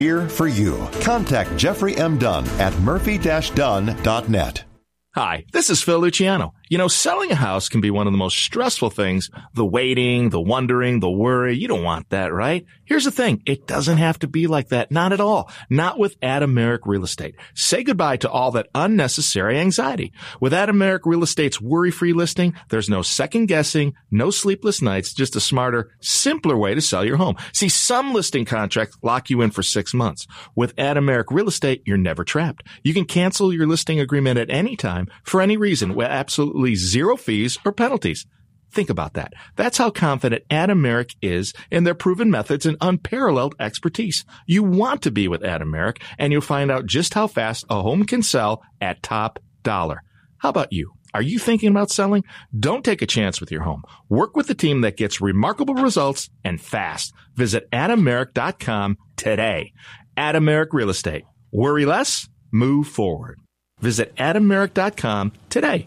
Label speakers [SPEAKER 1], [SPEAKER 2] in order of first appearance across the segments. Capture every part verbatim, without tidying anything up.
[SPEAKER 1] Here for you. Contact Jeffrey M. Dunn at murphy dash dunn dot net.
[SPEAKER 2] Hi, this is Phil Luciano. You know, selling a house can be one of the most stressful things. The waiting, the wondering, the worry. You don't want that, right? Here's the thing. It doesn't have to be like that. Not at all. Not with Adameric Real Estate. Say goodbye to all that unnecessary anxiety. With Adameric Real Estate's worry-free listing, there's no second guessing, no sleepless nights, just a smarter, simpler way to sell your home. See, some listing contracts lock you in for six months. With Adameric Real Estate, you're never trapped. You can cancel your listing agreement at any time for any reason with absolutely zero fees or penalties. Think about that. That's how confident Adameric is in their proven methods and unparalleled expertise. You want to be with Adameric, and you'll find out just how fast a home can sell at top dollar. How about you? Are you thinking about selling? Don't take a chance with your home. Work with the team that gets remarkable results and fast. Visit adameric dot com today. Adameric Real Estate. Worry less, move forward. Visit adameric dot com today.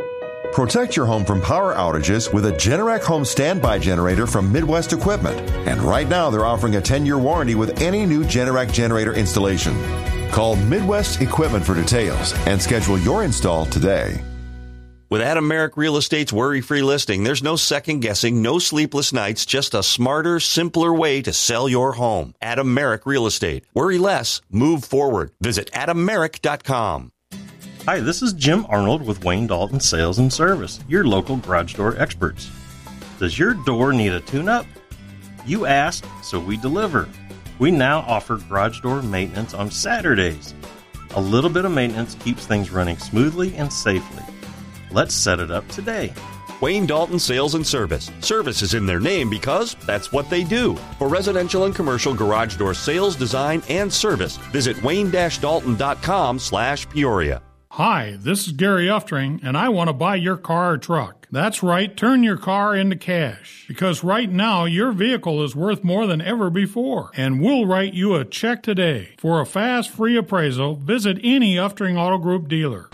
[SPEAKER 1] Protect your home from power outages with a Generac home standby generator from Midwest Equipment. And right now, they're offering a ten-year warranty with any new Generac generator installation. Call Midwest Equipment for details and schedule your install today.
[SPEAKER 3] With Adameric Real Estate's worry-free listing, there's no second-guessing, no sleepless nights, just a smarter, simpler way to sell your home. Adameric Real Estate. Worry less, move forward. Visit adameric dot com.
[SPEAKER 4] Hi, this is Jim Arnold with Wayne Dalton Sales and Service, your local garage door experts. Does your door need a tune-up? You asked, so we deliver. We now offer garage door maintenance on Saturdays. A little bit of maintenance keeps things running smoothly and safely. Let's set it up today.
[SPEAKER 3] Wayne Dalton Sales and Service. Service is in their name because that's what they do. For residential and commercial garage door sales, design, and service, visit wayne dash dalton dot com slash Peoria.
[SPEAKER 5] Hi, this is Gary Uftring, and I want to buy your car or truck. That's right, turn your car into cash. Because right now, your vehicle is worth more than ever before. And we'll write you a check today. For a fast, free appraisal, visit any Uftring Auto Group dealer.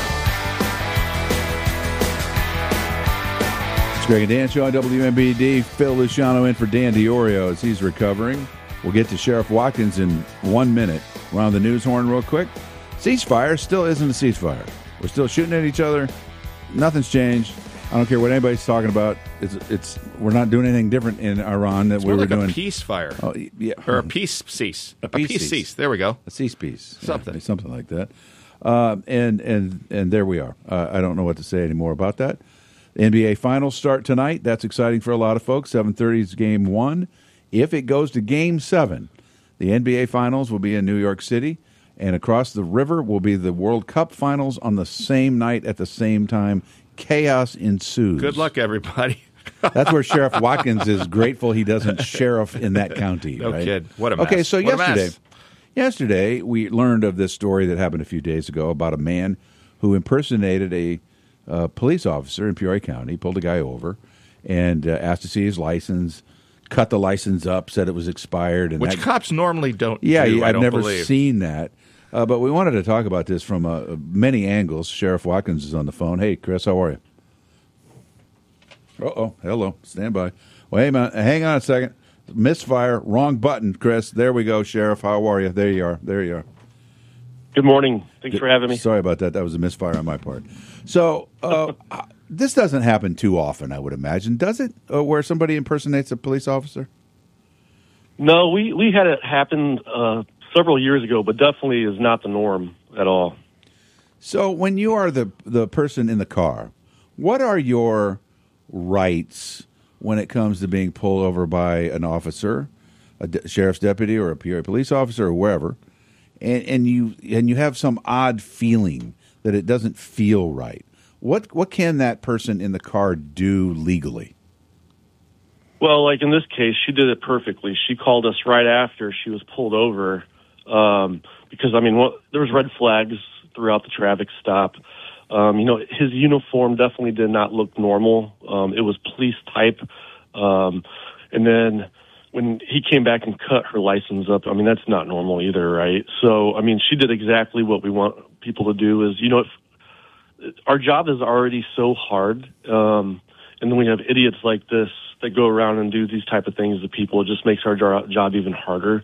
[SPEAKER 6] It's Greg and Dan Show on W M B D. Phil Luciano in for Dan DiOrio as he's recovering. We'll get to Sheriff Watkins in one minute. Round the news horn real quick. Ceasefire still isn't a ceasefire. We're still shooting at each other. Nothing's changed. I don't care what anybody's talking about. It's it's we're not doing anything different in Iran that
[SPEAKER 2] it's
[SPEAKER 6] we were
[SPEAKER 2] like
[SPEAKER 6] doing.
[SPEAKER 2] A peace fire.
[SPEAKER 6] Oh, yeah.
[SPEAKER 2] Or a peace cease.
[SPEAKER 6] A peace,
[SPEAKER 2] a peace
[SPEAKER 6] cease.
[SPEAKER 2] cease. There we go.
[SPEAKER 6] A cease peace.
[SPEAKER 2] Something.
[SPEAKER 6] Yeah, something like that. Uh, and and and there we are. Uh, I don't know what to say anymore about that. The N B A Finals start tonight. That's exciting for a lot of folks. seven thirty is game one. If it goes to game seven, the N B A Finals will be in New York City. And across the river will be the World Cup Finals on the same night at the same time. Chaos ensues.
[SPEAKER 2] Good luck, everybody.
[SPEAKER 6] That's where Sheriff Watkins is grateful he doesn't sheriff in that county.
[SPEAKER 2] No
[SPEAKER 6] right?
[SPEAKER 2] kid. What a mess.
[SPEAKER 6] Okay, so
[SPEAKER 2] what
[SPEAKER 6] yesterday, yesterday we learned of this story that happened a few days ago about a man who impersonated a uh, police officer in Peoria County, pulled a guy over, and uh, asked to see his license. Cut the license up, said it was expired, and
[SPEAKER 2] which
[SPEAKER 6] that,
[SPEAKER 2] cops normally don't.
[SPEAKER 6] Yeah,
[SPEAKER 2] do, I
[SPEAKER 6] I've
[SPEAKER 2] don't
[SPEAKER 6] never
[SPEAKER 2] believe.
[SPEAKER 6] seen that. Uh, but we wanted to talk about this from uh, many angles. Sheriff Watkins is on the phone. Hey, Chris, how are you? Uh-oh. Hello. Stand by. Wait a minute. Hang on a second. Misfire. Wrong button, Chris. There we go, Sheriff. How are you? There you are. There you are.
[SPEAKER 7] Good morning. Thanks for having me.
[SPEAKER 6] Sorry about that. That was a misfire on my part. So uh, this doesn't happen too often, I would imagine. Does it? Uh, where somebody impersonates a police officer?
[SPEAKER 7] No, we, we had it happen uh, several years ago, but definitely is not the norm at all.
[SPEAKER 6] So when you are the the person in the car, what are your rights when it comes to being pulled over by an officer, a de- sheriff's deputy or a Peoria police officer or wherever, and, and you and you have some odd feeling that it doesn't feel right? What what can that person in the car do legally?
[SPEAKER 7] Well, like in this case, she did it perfectly. She called us right after she was pulled over um, because, I mean, what, there was red flags throughout the traffic stop. Um, you know, his uniform definitely did not look normal. Um, it was police type. Um, and then when he came back and cut her license up, I mean, that's not normal either, right? So, I mean, she did exactly what we want people to do is, you know, if, our job is already so hard, um, and then we have idiots like this that go around and do these type of things to people. It just makes our job even harder.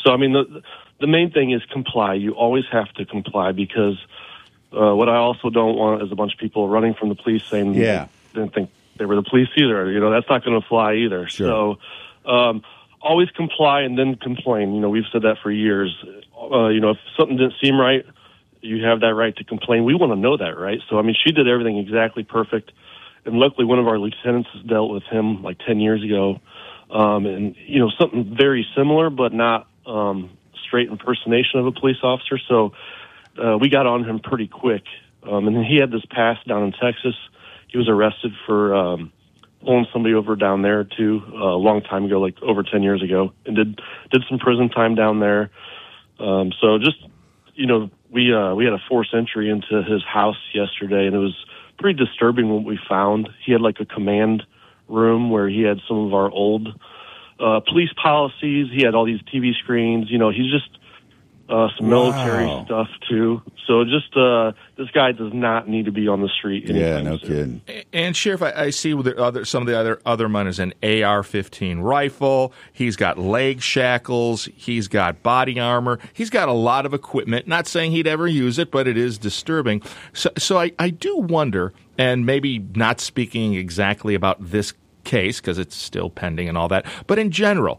[SPEAKER 7] So, I mean, the the main thing is comply. You always have to comply because uh, what I also don't want is a bunch of people running from the police saying
[SPEAKER 6] yeah.
[SPEAKER 7] they didn't think they were the police either. You know, that's not going to fly either.
[SPEAKER 6] Sure.
[SPEAKER 7] So um, always comply and then complain. You know, we've said that for years. Uh, you know, if something didn't seem right, you have that right to complain. We want to know that, right? So, I mean, she did everything exactly perfect. And luckily, one of our lieutenants has dealt with him like ten years ago. Um, and, you know, something very similar, but not um, straight impersonation of a police officer. So uh, we got on him pretty quick. Um, and then he had this past down in Texas. He was arrested for um, pulling somebody over down there, too, uh, a long time ago, like over ten years ago, and did did some prison time down there. Um, so just, you know, we uh, we had a forced entry into his house yesterday, and it was pretty disturbing what we found. He had like a command room where he had some of our old uh, police policies. He had all these T V screens. You know, he's just uh, some
[SPEAKER 6] Wow.
[SPEAKER 7] military stuff too. So just uh, this guy does not need to be on the street.
[SPEAKER 6] Yeah, no
[SPEAKER 7] soon.
[SPEAKER 6] kidding.
[SPEAKER 2] And Sheriff, I, I see with the other, some of the other other money is an A R fifteen rifle. He's got leg shackles. He's got body armor. He's got a lot of equipment. Not saying he'd ever use it, but it is disturbing. So, so I, I do wonder, and maybe not speaking exactly about this case because it's still pending and all that, but in general,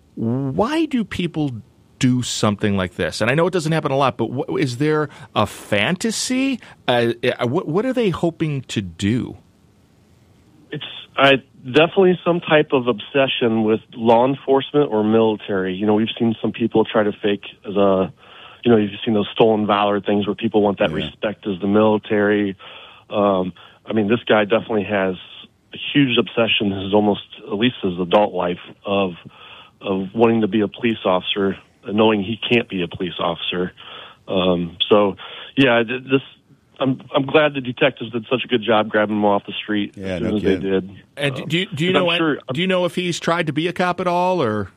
[SPEAKER 2] why do people do something like this? And I know it doesn't happen a lot, but what, is there a fantasy? Uh, what, what are they hoping to do?
[SPEAKER 7] It's I, definitely some type of obsession with law enforcement or military. You know, we've seen some people try to fake as a, you know, you've seen those stolen valor things where people want that
[SPEAKER 6] Yeah.
[SPEAKER 7] respect as the military. Um, I mean, this guy definitely has a huge obsession, his almost, at least his adult life, of of wanting to be a police officer, knowing he can't be a police officer. Um, so, yeah, this I'm I'm glad the detectives did such a good job grabbing him off the street
[SPEAKER 6] Yeah,
[SPEAKER 7] as soon
[SPEAKER 6] no
[SPEAKER 7] as
[SPEAKER 6] kidding.
[SPEAKER 7] they did.
[SPEAKER 2] And
[SPEAKER 7] Um,
[SPEAKER 2] do you, do you
[SPEAKER 7] but
[SPEAKER 2] know
[SPEAKER 7] I'm sure,
[SPEAKER 2] do you know if he's tried to be a cop at all, or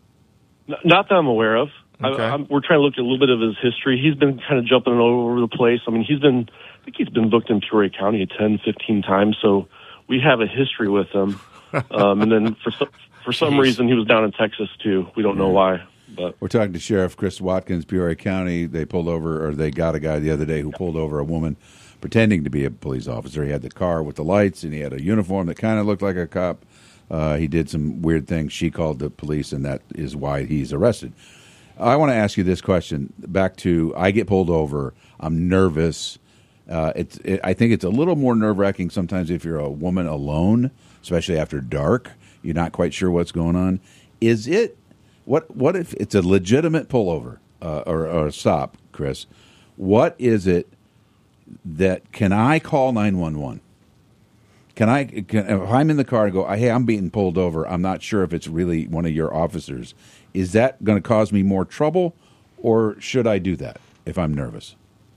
[SPEAKER 7] N- Not that I'm aware of.
[SPEAKER 2] Okay.
[SPEAKER 7] I, I'm, we're trying to look at a little bit of his history. He's been kind of jumping all over the place. I mean, he's been, I think he's been booked in Peoria County ten, fifteen times, so we have a history with him. Um, and then for some, for some
[SPEAKER 2] Jeez.
[SPEAKER 7] reason, he was down in Texas, too. We don't know why. But
[SPEAKER 6] We're talking to Sheriff Chris Watkins, Peoria County. They pulled over, or they got a guy the other day who pulled over a woman pretending to be a police officer. He had the car with the lights, and he had a uniform that kind of looked like a cop. Uh, he did some weird things. She called the police, and that is why he's arrested. I want to ask you this question. Back to, I get pulled over. I'm nervous. Uh, it's. It, I think it's a little more nerve-wracking sometimes if you're a woman alone, especially after dark. You're not quite sure what's going on. Is it, what What if it's a legitimate pullover uh, or, or a stop, Chris? What is it that, can I call nine one one? Can I, can, if I'm in the car and go, hey, I'm being pulled over, I'm not sure if it's really one of your officers, is that going to cause me more trouble, or should I do that if I'm nervous?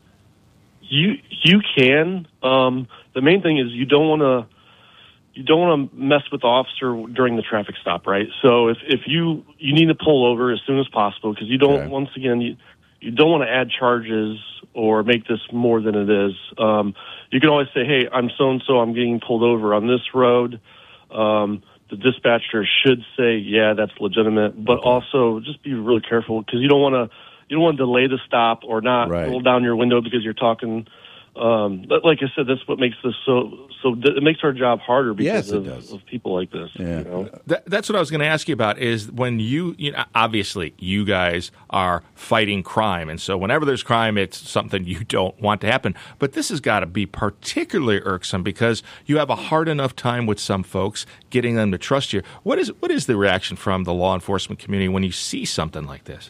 [SPEAKER 7] you you can. Um, the main thing is you don't want to you don't want to mess with the officer during the traffic stop, right? So if if you you need to pull over as soon as possible because you don't.
[SPEAKER 6] Okay.
[SPEAKER 7] Once again, you you don't want to add charges or make this more than it is. Um, you can always say, "Hey, I'm so and so. I'm getting pulled over on this road." Um, the dispatcher should say, "Yeah, that's legitimate," but also just be really careful because you don't want to you don't want to delay the stop or not
[SPEAKER 6] Right.
[SPEAKER 7] roll down your window because you're talking. Um, but like I said, that's what makes this so so. It makes our job harder because
[SPEAKER 6] Yes, it
[SPEAKER 7] of,
[SPEAKER 6] does.
[SPEAKER 7] of people like this.
[SPEAKER 6] Yeah.
[SPEAKER 7] You know?
[SPEAKER 2] That, that's what I was going to ask you about is when you, you know, obviously you guys are fighting crime. And so whenever there's crime, it's something you don't want to happen. But this has got to be particularly irksome because you have a hard enough time with some folks getting them to trust you. What is what is the reaction from the law enforcement community when you see something like this?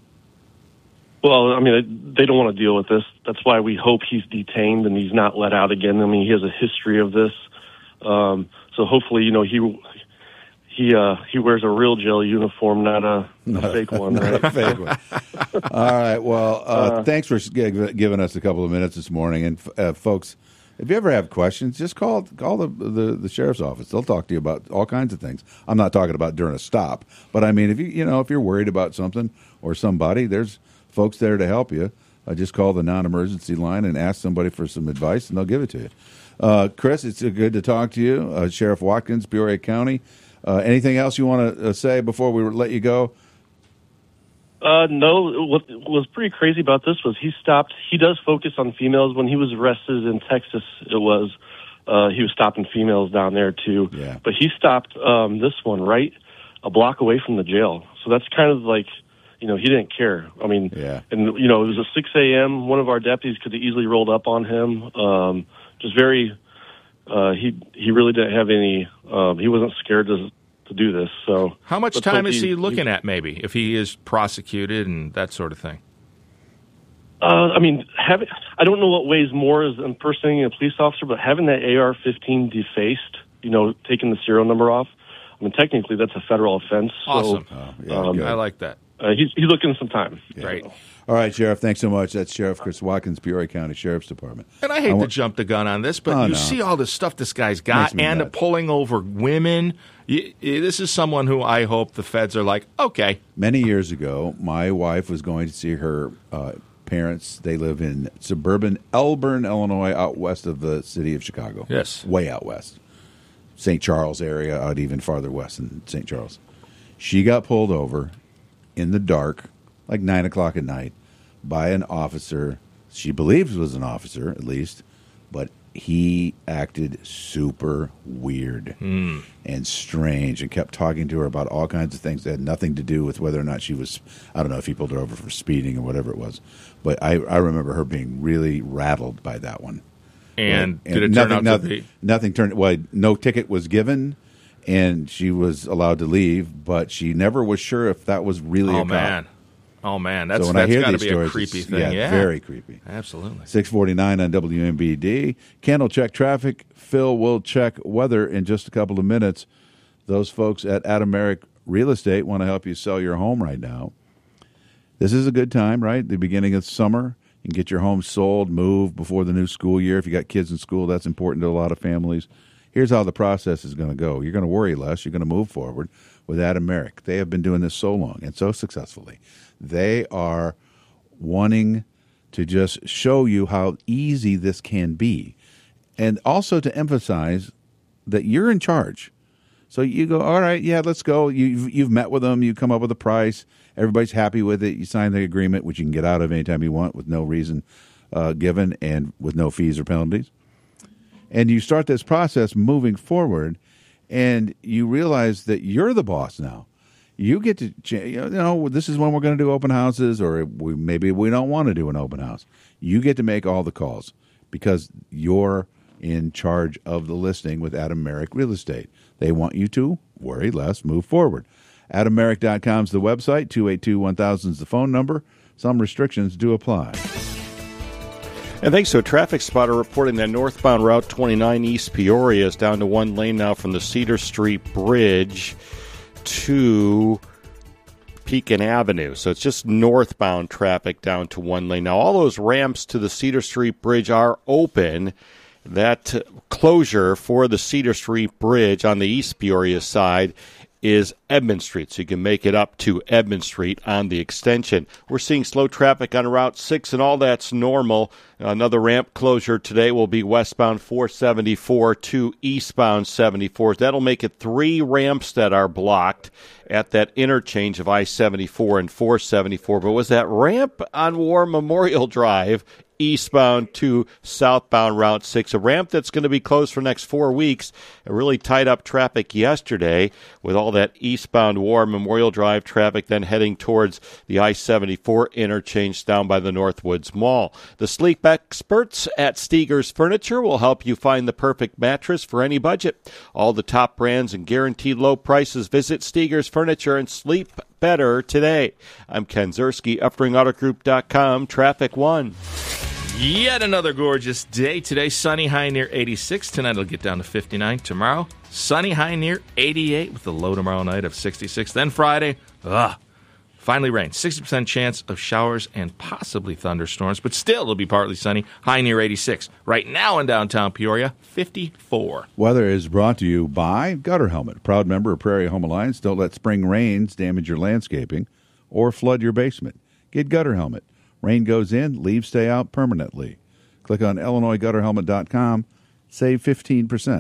[SPEAKER 7] Well, I mean, they don't want to deal with this. That's why we hope he's detained and he's not let out again. I mean, he has a history of this. Um, so hopefully, you know, he he uh, he wears a real jail uniform, not a, a fake one, right?
[SPEAKER 6] A fake one. All right. Well, uh, uh, thanks for g- giving us a couple of minutes this morning. And uh, folks, if you ever have questions, just call call the, the the sheriff's office. They'll talk to you about all kinds of things. I'm not talking about during a stop, but I mean, if you you know if you're worried about something or somebody, there's folks there to help you. Uh, just call the non-emergency line and ask somebody for some advice, and they'll give it to you. Uh, Chris, it's uh, good to talk to you. Uh, Sheriff Watkins, Peoria County. Uh, anything else you want to uh, say before we let you go?
[SPEAKER 7] Uh, no, what was pretty crazy about this was he stopped. He does focus on females. When he was arrested in Texas, it was uh, he was stopping females down there too.
[SPEAKER 6] Yeah.
[SPEAKER 7] But he stopped um, this one right a block away from the jail. So that's kind of like, you know, he didn't care. I mean,
[SPEAKER 6] yeah.
[SPEAKER 7] And you know, it was a six a.m. One of our deputies could have easily rolled up on him. Um, just very, uh, he he really didn't have any. Um, he wasn't scared to. to do this. So
[SPEAKER 2] how much time is he looking at, maybe, if he is prosecuted and that sort of thing?
[SPEAKER 7] Uh, I mean, having, I don't know what weighs more as impersonating a police officer, but having that A R fifteen defaced, you know, taking the serial number off, I mean, technically that's a federal offense.
[SPEAKER 2] Awesome.
[SPEAKER 7] So,
[SPEAKER 6] oh, yeah,
[SPEAKER 7] um,
[SPEAKER 2] I like that.
[SPEAKER 7] Uh, he's, he's looking some time.
[SPEAKER 6] Yeah.
[SPEAKER 2] Great.
[SPEAKER 6] All right, Sheriff, thanks so much. That's Sheriff Chris Watkins, Peoria County Sheriff's Department.
[SPEAKER 2] And I hate
[SPEAKER 6] I wa-
[SPEAKER 2] to jump the gun on this, but
[SPEAKER 6] Oh,
[SPEAKER 2] you
[SPEAKER 6] no.
[SPEAKER 2] see all the stuff this guy's got
[SPEAKER 6] Makes me
[SPEAKER 2] and
[SPEAKER 6] nuts.
[SPEAKER 2] pulling over women. You, you- this is someone who I hope the feds are like, okay.
[SPEAKER 6] Many years ago, my wife was going to see her uh, parents. They live in suburban Elburn, Illinois, out west of the city of Chicago.
[SPEAKER 2] Yes.
[SPEAKER 6] Way out west. Saint Charles area, out even farther west than Saint Charles. She got pulled over in the dark, like nine o'clock at night, by an officer. She believes was an officer, at least, but he acted super weird
[SPEAKER 2] Mm.
[SPEAKER 6] and strange and kept talking to her about all kinds of things that had nothing to do with whether or not she was, I don't know if he pulled her over for speeding or whatever it was. But I, I remember her being really rattled by that one.
[SPEAKER 2] And,
[SPEAKER 6] And
[SPEAKER 2] did it
[SPEAKER 6] nothing,
[SPEAKER 2] turn out
[SPEAKER 6] nothing,
[SPEAKER 2] to be?
[SPEAKER 6] Nothing turned, well, no ticket was given, and she was allowed to leave, but she never was sure if that was really a
[SPEAKER 2] Oh,
[SPEAKER 6] cop.
[SPEAKER 2] man. Oh, man. That's,
[SPEAKER 6] So when
[SPEAKER 2] that's
[SPEAKER 6] I hear
[SPEAKER 2] got to
[SPEAKER 6] these
[SPEAKER 2] be
[SPEAKER 6] stories,
[SPEAKER 2] a creepy
[SPEAKER 6] it's-
[SPEAKER 2] thing.
[SPEAKER 6] yeah,
[SPEAKER 2] Yeah,
[SPEAKER 6] very creepy.
[SPEAKER 2] Absolutely.
[SPEAKER 6] six forty-nine on W M B D. Candle check traffic. Phil will check weather in just a couple of minutes. Those folks at Adam Merrick Real Estate want to help you sell your home right now. This is a good time, right? The beginning of summer. You can get your home sold, moved before the new school year. If you got kids in school, that's important to a lot of families. Here's how the process is going to go. You're going to worry less. You're going to move forward with Adam Merrick. They have been doing this so long and so successfully. They are wanting to just show you how easy this can be, and also to emphasize that you're in charge. So you go, all right, yeah, let's go. You've, you've met with them. You come up with a price. Everybody's happy with it. You sign the agreement, which you can get out of anytime you want with no reason uh, given and with no fees or penalties. And you start this process moving forward, and you realize that you're the boss now. You get to, you know, this is when we're going to do open houses, or we, maybe we don't want to do an open house. You get to make all the calls because you're in charge of the listing with Adam Merrick Real Estate. They want you to worry less, move forward. Adam Merrick dot com is the website. two eight two, one thousand is the phone number. Some restrictions do apply.
[SPEAKER 4] And thanks to a traffic spotter reporting that northbound Route twenty-nine East Peoria is down to one lane now from the Cedar Street Bridge to Pekin Avenue. So it's just northbound traffic down to one lane. Now, all those ramps to the Cedar Street Bridge are open. That closure for the Cedar Street Bridge on the East Peoria side is Edmond Street, so you can make it up to Edmond Street on the extension. We're seeing slow traffic on Route six, and all that's normal. Another ramp closure today will be westbound four seventy-four to eastbound seventy-four. That'll make it three ramps that are blocked at that interchange of I seventy-four and four seventy-four. But was that ramp on War Memorial Drive eastbound to southbound Route six, a ramp that's going to be closed for the next four weeks. It really tied up traffic yesterday with all that eastbound War Memorial Drive traffic then heading towards the I seventy-four interchange down by the Northwoods Mall. The sleep experts at Steger's Furniture will help you find the perfect mattress for any budget. All the top brands and guaranteed low prices. Visit Steger's Furniture and sleep better today. I'm Ken Zerski, Effering Auto Group dot com, Traffic One.
[SPEAKER 2] Yet another gorgeous day. Today, sunny, high near eighty-six. Tonight, it'll get down to fifty-nine. Tomorrow, sunny, high near eighty-eight with a low tomorrow night of sixty-six. Then Friday, ugh, finally rain. sixty percent chance of showers and possibly thunderstorms, but still it'll be partly sunny, high near eighty-six. Right now in downtown Peoria, fifty-four.
[SPEAKER 6] Weather is brought to you by Gutter Helmet, proud member of Prairie Home Alliance. Don't let spring rains damage your landscaping or flood your basement. Get Gutter Helmet. Rain goes in, leaves stay out permanently. Click on Illinois Gutter Helmet dot com. Save fifteen percent.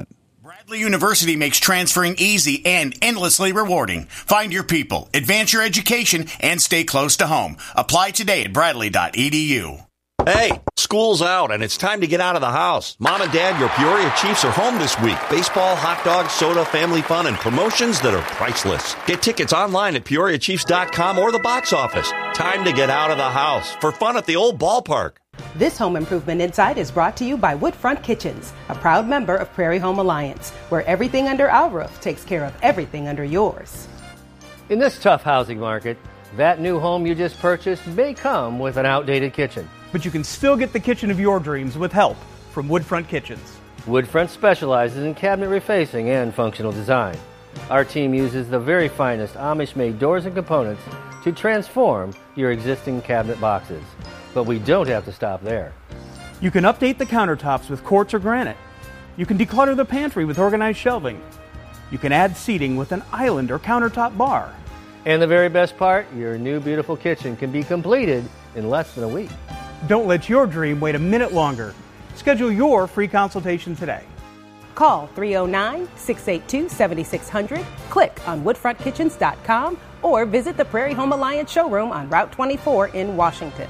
[SPEAKER 8] Bradley University makes transferring easy and endlessly rewarding. Find your people, advance your education, and stay close to home. Apply today at bradley dot e d u.
[SPEAKER 3] Hey, school's out and it's time to get out of the house. Mom and Dad, your Peoria Chiefs are home this week. Baseball, hot dogs, soda, family fun, and promotions that are priceless. Get tickets online at peoria chiefs dot com or the box office. Time to get out of the house for fun at the old ballpark.
[SPEAKER 9] This Home Improvement Insight is brought to you by Woodfront Kitchens, a proud member of Prairie Home Alliance, where everything under our roof takes care of everything under yours.
[SPEAKER 10] In this tough housing market, that new home you just purchased may come with an outdated kitchen.
[SPEAKER 11] But you can still get the kitchen of your dreams with help from Woodfront Kitchens.
[SPEAKER 10] Woodfront specializes in cabinet refacing and functional design. Our team uses the very finest Amish-made doors and components to transform your existing cabinet boxes. But we don't have to stop there.
[SPEAKER 11] You can update the countertops with quartz or granite. You can declutter the pantry with organized shelving. You can add seating with an island or countertop bar.
[SPEAKER 10] And the very best part, your new beautiful kitchen can be completed in less than a week.
[SPEAKER 11] Don't let your dream wait a minute longer. Schedule your free consultation today.
[SPEAKER 9] Call three oh nine, six eight two, seven six zero zero, click on woodfront kitchens dot com, or visit the Prairie Home Alliance showroom on Route twenty-four in Washington.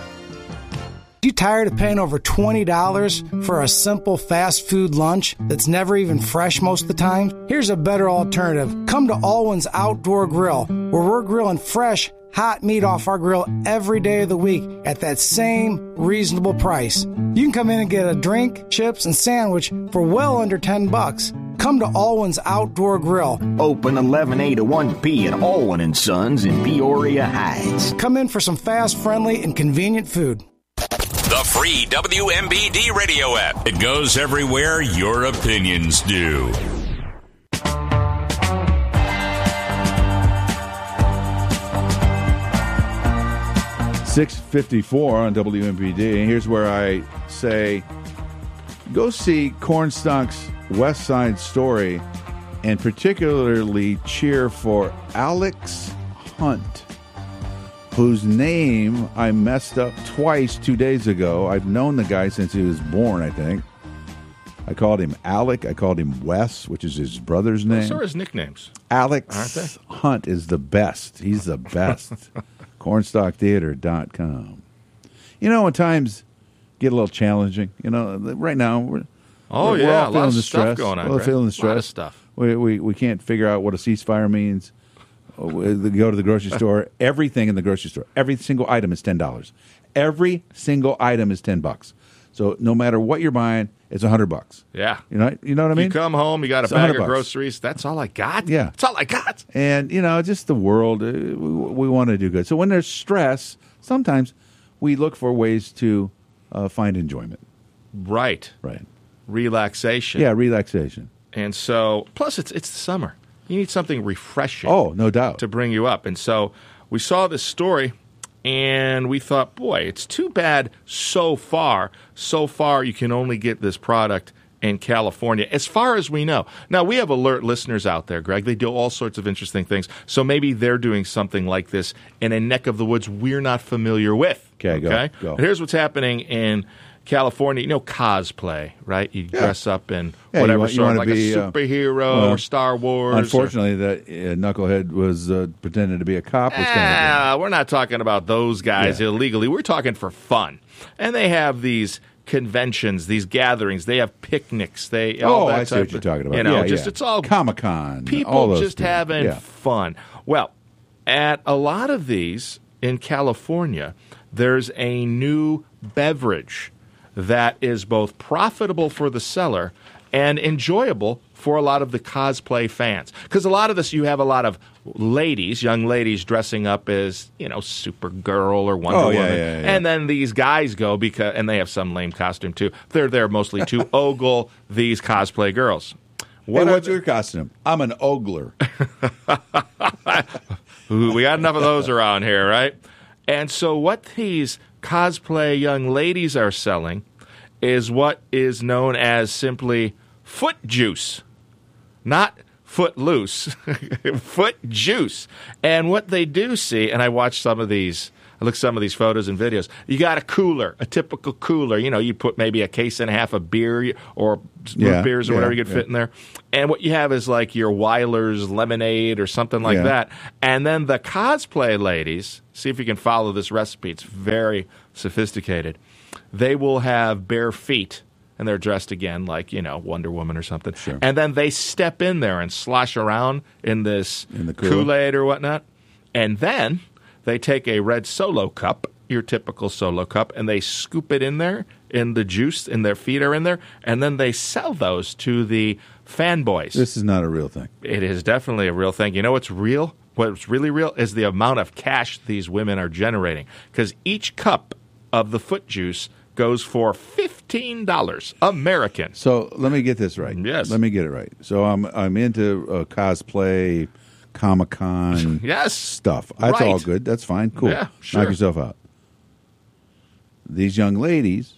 [SPEAKER 12] You tired of paying over twenty dollars for a simple fast food lunch that's never even fresh most of the time? Here's a better alternative. Come to Alwyn's Outdoor Grill, where we're grilling fresh, hot meat off our grill every day of the week at that same reasonable price. You can come in and get a drink, chips, and sandwich for well under ten bucks. Come to Alwyn's Outdoor Grill.
[SPEAKER 13] Open eleven A to one P at Alwyn and Sons in Peoria Heights.
[SPEAKER 12] Come in for some fast, friendly, and convenient food.
[SPEAKER 14] The free W M B D radio app. It goes everywhere your opinions do.
[SPEAKER 6] six fifty-four on W M B D. And here's where I say, go see Cornstalk's West Side Story and particularly cheer for Alex Hunt, whose name I messed up twice two days ago. I've known the guy since he was born, I think. I called him Alec. I called him Wes, which is his brother's name.
[SPEAKER 2] Those are his nicknames.
[SPEAKER 6] Alex Hunt is the best. He's the best. cornstalk theater dot com. You know, when times get a little challenging, you know, right now we're
[SPEAKER 2] Oh,
[SPEAKER 6] we're,
[SPEAKER 2] yeah,
[SPEAKER 6] we're all
[SPEAKER 2] a lot
[SPEAKER 6] feeling
[SPEAKER 2] of
[SPEAKER 6] the
[SPEAKER 2] stuff
[SPEAKER 6] stress.
[SPEAKER 2] going on,
[SPEAKER 6] We're all
[SPEAKER 2] Greg.
[SPEAKER 6] feeling the
[SPEAKER 2] A
[SPEAKER 6] stress.
[SPEAKER 2] lot of stuff.
[SPEAKER 6] We, we, we can't figure out what a ceasefire means. We go to the grocery store. Everything in the grocery store, every single item is ten dollars. Every single item is ten bucks. So no matter what you're buying, it's a hundred bucks.
[SPEAKER 2] Yeah,
[SPEAKER 6] you know, you know what I mean.
[SPEAKER 2] You come home, you got a
[SPEAKER 6] It's
[SPEAKER 2] bag
[SPEAKER 6] one hundred
[SPEAKER 2] of
[SPEAKER 6] bucks.
[SPEAKER 2] groceries. That's all I got.
[SPEAKER 6] Yeah,
[SPEAKER 2] that's all I got.
[SPEAKER 6] And you know, just the world. Uh, we we want to do good. So when there's stress, sometimes we look for ways to uh, find enjoyment.
[SPEAKER 2] Right.
[SPEAKER 6] Right.
[SPEAKER 2] Relaxation.
[SPEAKER 6] Yeah, relaxation.
[SPEAKER 2] And so, plus it's it's the summer. You need something refreshing.
[SPEAKER 6] Oh, no doubt.
[SPEAKER 2] To bring you up. And so we saw this story, and we thought, boy, it's too bad so far. So far, you can only get this product in California, as far as we know. Now, we have alert listeners out there, Greg. They do all sorts of interesting things. So maybe they're doing something like this in a neck of the woods we're not familiar with.
[SPEAKER 6] Okay, go,
[SPEAKER 2] okay?
[SPEAKER 6] go.
[SPEAKER 2] But here's what's happening in California. You know cosplay, right? You
[SPEAKER 6] Yeah.
[SPEAKER 2] dress up in
[SPEAKER 6] Yeah,
[SPEAKER 2] whatever
[SPEAKER 6] you want- you
[SPEAKER 2] sort of
[SPEAKER 6] wanna
[SPEAKER 2] like
[SPEAKER 6] be,
[SPEAKER 2] a
[SPEAKER 6] uh,
[SPEAKER 2] superhero
[SPEAKER 6] well,
[SPEAKER 2] or Star Wars.
[SPEAKER 6] Unfortunately, that uh, knucklehead was uh, pretending to be a cop. Was kind of
[SPEAKER 2] Ah, we're not talking about those guys
[SPEAKER 6] Yeah.
[SPEAKER 2] illegally. We're talking for fun. And they have these conventions, these gatherings. They have picnics. They all
[SPEAKER 6] Oh,
[SPEAKER 2] that
[SPEAKER 6] I see
[SPEAKER 2] type
[SPEAKER 6] what you're
[SPEAKER 2] of-
[SPEAKER 6] talking about.
[SPEAKER 2] You know,
[SPEAKER 6] Yeah,
[SPEAKER 2] just
[SPEAKER 6] yeah.
[SPEAKER 2] it's all
[SPEAKER 6] Comic-Con,
[SPEAKER 2] People
[SPEAKER 6] all those
[SPEAKER 2] just
[SPEAKER 6] things.
[SPEAKER 2] having
[SPEAKER 6] Yeah.
[SPEAKER 2] fun. Well, at a lot of these in California, there's a new beverage that is both profitable for the seller and enjoyable for a lot of the cosplay fans. Because a lot of this, you have a lot of ladies, young ladies dressing up as, you know, Supergirl or Wonder
[SPEAKER 6] Oh, yeah,
[SPEAKER 2] Woman.
[SPEAKER 6] yeah, yeah.
[SPEAKER 2] And then these guys go, because, and they have some lame costume too. They're there mostly to ogle these cosplay girls.
[SPEAKER 6] What
[SPEAKER 2] are
[SPEAKER 6] what's your costume? I'm an ogler.
[SPEAKER 2] Ooh, we got enough of those around here, right? And so what these cosplay young ladies are selling is what is known as simply foot juice, not foot loose, foot juice. And what they do see, and I watched some of these I look at some of these photos and videos. You got a cooler, a typical cooler. You know, you put maybe a case and a half of beer or
[SPEAKER 6] Yeah,
[SPEAKER 2] beers or
[SPEAKER 6] yeah,
[SPEAKER 2] whatever you could
[SPEAKER 6] yeah.
[SPEAKER 2] fit in there. And what you have is like your Weiler's lemonade or something like
[SPEAKER 6] Yeah.
[SPEAKER 2] that. And then the cosplay ladies, see if you can follow this recipe. It's very sophisticated. They will have bare feet. And they're dressed again like, you know, Wonder Woman or something.
[SPEAKER 6] Sure.
[SPEAKER 2] And then they step in there and slosh around in this
[SPEAKER 6] In the cooler.
[SPEAKER 2] Kool-Aid or whatnot. And then they take a red Solo cup, your typical Solo cup, and they scoop it in there in the juice, and their feet are in there. And then they sell those to the fanboys.
[SPEAKER 6] This is not a real thing.
[SPEAKER 2] It is definitely a real thing. You know what's real? What's really real is the amount of cash these women are generating. Because each cup of the foot juice goes for fifteen dollars American.
[SPEAKER 6] So let me get this right.
[SPEAKER 2] Yes.
[SPEAKER 6] Let me get it right. So I'm I'm into uh, cosplay, Comic-Con
[SPEAKER 2] Yes.
[SPEAKER 6] stuff. That's
[SPEAKER 2] Right.
[SPEAKER 6] all good. That's fine. Cool.
[SPEAKER 2] Yeah, sure.
[SPEAKER 6] Knock yourself out. These young ladies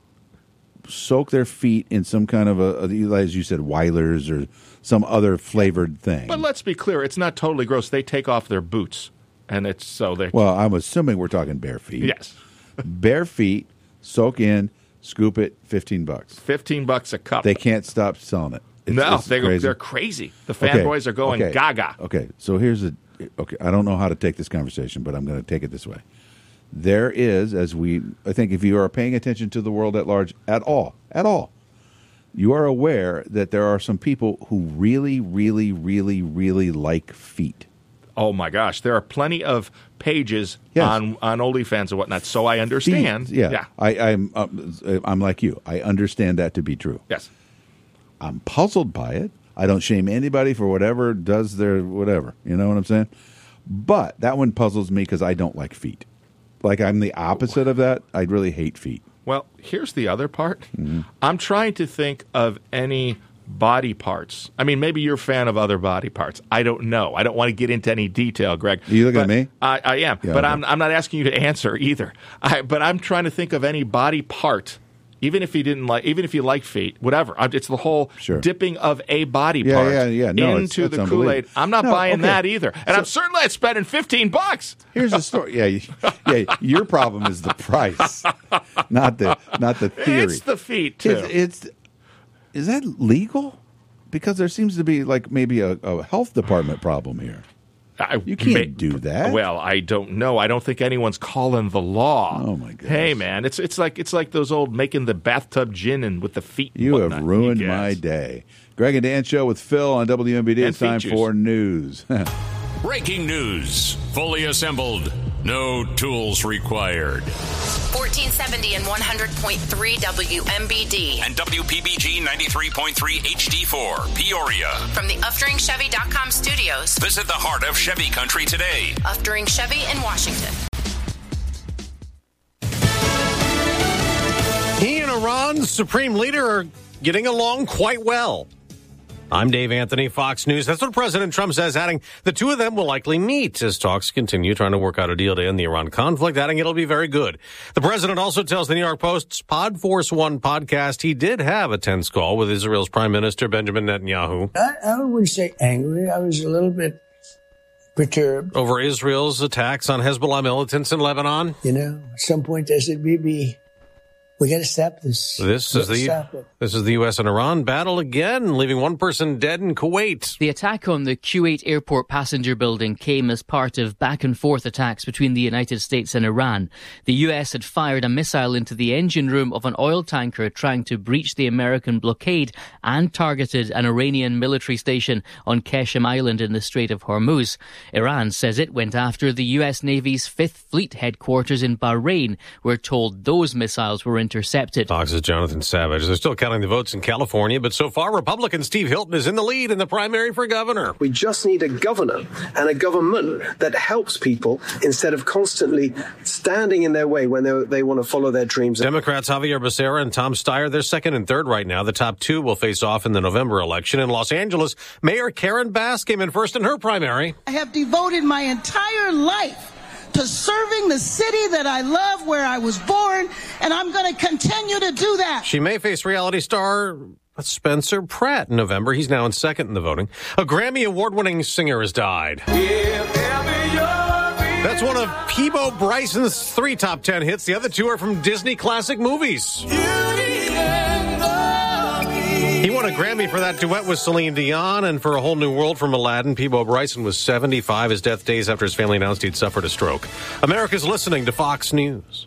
[SPEAKER 6] soak their feet in some kind of a, as you said, Weiler's or some other flavored thing.
[SPEAKER 2] But let's be clear, it's not totally gross. They take off their boots, and it's so they.
[SPEAKER 6] Well, I'm assuming we're talking bare feet.
[SPEAKER 2] Yes,
[SPEAKER 6] bare feet, soak in, scoop it, fifteen bucks.
[SPEAKER 2] fifteen bucks a cup.
[SPEAKER 6] They can't stop selling it. It's,
[SPEAKER 2] no,
[SPEAKER 6] it's
[SPEAKER 2] they go,
[SPEAKER 6] crazy.
[SPEAKER 2] they're crazy. The
[SPEAKER 6] Okay,
[SPEAKER 2] fanboys are going
[SPEAKER 6] okay,
[SPEAKER 2] gaga.
[SPEAKER 6] Okay, so here's a. Okay, I don't know how to take this conversation, but I'm going to take it this way. There is, as we, I think, if you are paying attention to the world at large at all, at all, you are aware that there are some people who really, really, really, really like feet.
[SPEAKER 2] Oh my gosh, there are plenty of pages
[SPEAKER 6] Yes.
[SPEAKER 2] on on OnlyFans and whatnot. So I understand.
[SPEAKER 6] Feet, yeah,
[SPEAKER 2] yeah.
[SPEAKER 6] I, I'm, um, I'm like you. I understand that to be true.
[SPEAKER 2] Yes.
[SPEAKER 6] I'm puzzled by it. I don't shame anybody for whatever does their whatever. You know what I'm saying? But that one puzzles me because I don't like feet. Like I'm the opposite of that. I really hate feet.
[SPEAKER 2] Well, here's the other part.
[SPEAKER 6] Mm-hmm.
[SPEAKER 2] I'm trying to think of any body parts. I mean, maybe you're a fan of other body parts. I don't know. I don't want to get into any detail, Greg.
[SPEAKER 6] Are you looking
[SPEAKER 2] But
[SPEAKER 6] at me?
[SPEAKER 2] I, I am,
[SPEAKER 6] Yeah,
[SPEAKER 2] but
[SPEAKER 6] okay.
[SPEAKER 2] I'm, I'm not asking you to answer either. I, but I'm trying to think of any body part, even if you didn't like, even if you like feet, whatever. I- It's the whole
[SPEAKER 6] Sure.
[SPEAKER 2] dipping of a body
[SPEAKER 6] Yeah,
[SPEAKER 2] part
[SPEAKER 6] yeah, yeah. No, it's-
[SPEAKER 2] into
[SPEAKER 6] that's
[SPEAKER 2] the Kool-Aid.
[SPEAKER 6] unbelievable.
[SPEAKER 2] I'm not
[SPEAKER 6] No,
[SPEAKER 2] buying
[SPEAKER 6] okay.
[SPEAKER 2] that either, and I'm certainly not spending fifteen bucks.
[SPEAKER 6] Here's the story. Yeah, you- yeah. Your problem is the price, not the not the theory.
[SPEAKER 2] It's the feet too.
[SPEAKER 6] It's, it's is that legal? Because there seems to be like maybe a, a health department problem here.
[SPEAKER 2] I,
[SPEAKER 6] You can't
[SPEAKER 2] may-
[SPEAKER 6] do that.
[SPEAKER 2] Well, I don't know. I don't think anyone's calling the law.
[SPEAKER 6] Oh my goodness.
[SPEAKER 2] Hey, man, it's it's like it's like those old making the bathtub gin and with the feet. and
[SPEAKER 6] You have
[SPEAKER 2] whatnot.
[SPEAKER 6] ruined
[SPEAKER 2] You
[SPEAKER 6] my
[SPEAKER 2] guess.
[SPEAKER 6] day. Greg and Dan show with Phil on W M B D.
[SPEAKER 2] And
[SPEAKER 6] It's time
[SPEAKER 2] feet
[SPEAKER 6] for
[SPEAKER 2] juice.
[SPEAKER 6] news.
[SPEAKER 14] Breaking news. Fully assembled. No tools required.
[SPEAKER 15] fourteen seventy and one hundred point three W M B D.
[SPEAKER 14] And W P B G ninety-three point three H D four, Peoria.
[SPEAKER 15] From the Uftering Chevy dot com studios.
[SPEAKER 14] Visit the heart of Chevy country today.
[SPEAKER 15] Uftering Chevy in Washington.
[SPEAKER 16] He and Iran's supreme leader are getting along quite well. I'm Dave Anthony, Fox News. That's what President Trump says, adding the two of them will likely meet as talks continue, trying to work out a deal to end the Iran conflict, adding it'll be very good. The president also tells the New York Post's Pod Force One podcast he did have a tense call with Israel's Prime Minister Benjamin Netanyahu
[SPEAKER 17] I, I wouldn't say angry. I was a little bit perturbed.
[SPEAKER 16] over Israel's attacks on Hezbollah militants in Lebanon.
[SPEAKER 17] You know, at some point I said, Bibi, we got to stop this.
[SPEAKER 16] This
[SPEAKER 17] We
[SPEAKER 16] is
[SPEAKER 17] gotta
[SPEAKER 16] the
[SPEAKER 17] stop it.
[SPEAKER 16] this is the U S and Iran battle again, leaving one person dead in Kuwait.
[SPEAKER 18] The attack on the Kuwait airport passenger building came as part of back and forth attacks between the United States and Iran. The U S had fired a missile into the engine room of an oil tanker trying to breach the American blockade and targeted an Iranian military station on Qeshm Island in the Strait of Hormuz. Iran says it went after the U S Navy's Fifth Fleet headquarters in Bahrain. We're told those missiles were intercepted.
[SPEAKER 16] Fox's Jonathan Savage. They're still counting the votes in California, but so far Republican Steve Hilton is in the lead in the primary for governor.
[SPEAKER 19] We just need a governor and a government that helps people instead of constantly standing in their way when they, they want to follow their dreams.
[SPEAKER 16] Democrats Javier Becerra and Tom Steyer, they're second and third right now. The top two will face off in the November election. In Los Angeles, Mayor Karen Bass came in first in her primary.
[SPEAKER 20] I have devoted my entire life to serving the city that I love, where I was born, and I'm going to continue to do that.
[SPEAKER 16] She may face reality star Spencer Pratt in November. He's now in second in the voting. A Grammy award-winning singer has died.
[SPEAKER 21] If ever you're
[SPEAKER 16] That's one of Peabo Bryson's three top ten hits. The other two are from Disney classic movies. He won a Grammy for that duet with Celine Dion and for A Whole New World from Aladdin. Peabo Bryson was seventy-five. His death days after his family announced he'd suffered a stroke. America's listening to Fox News.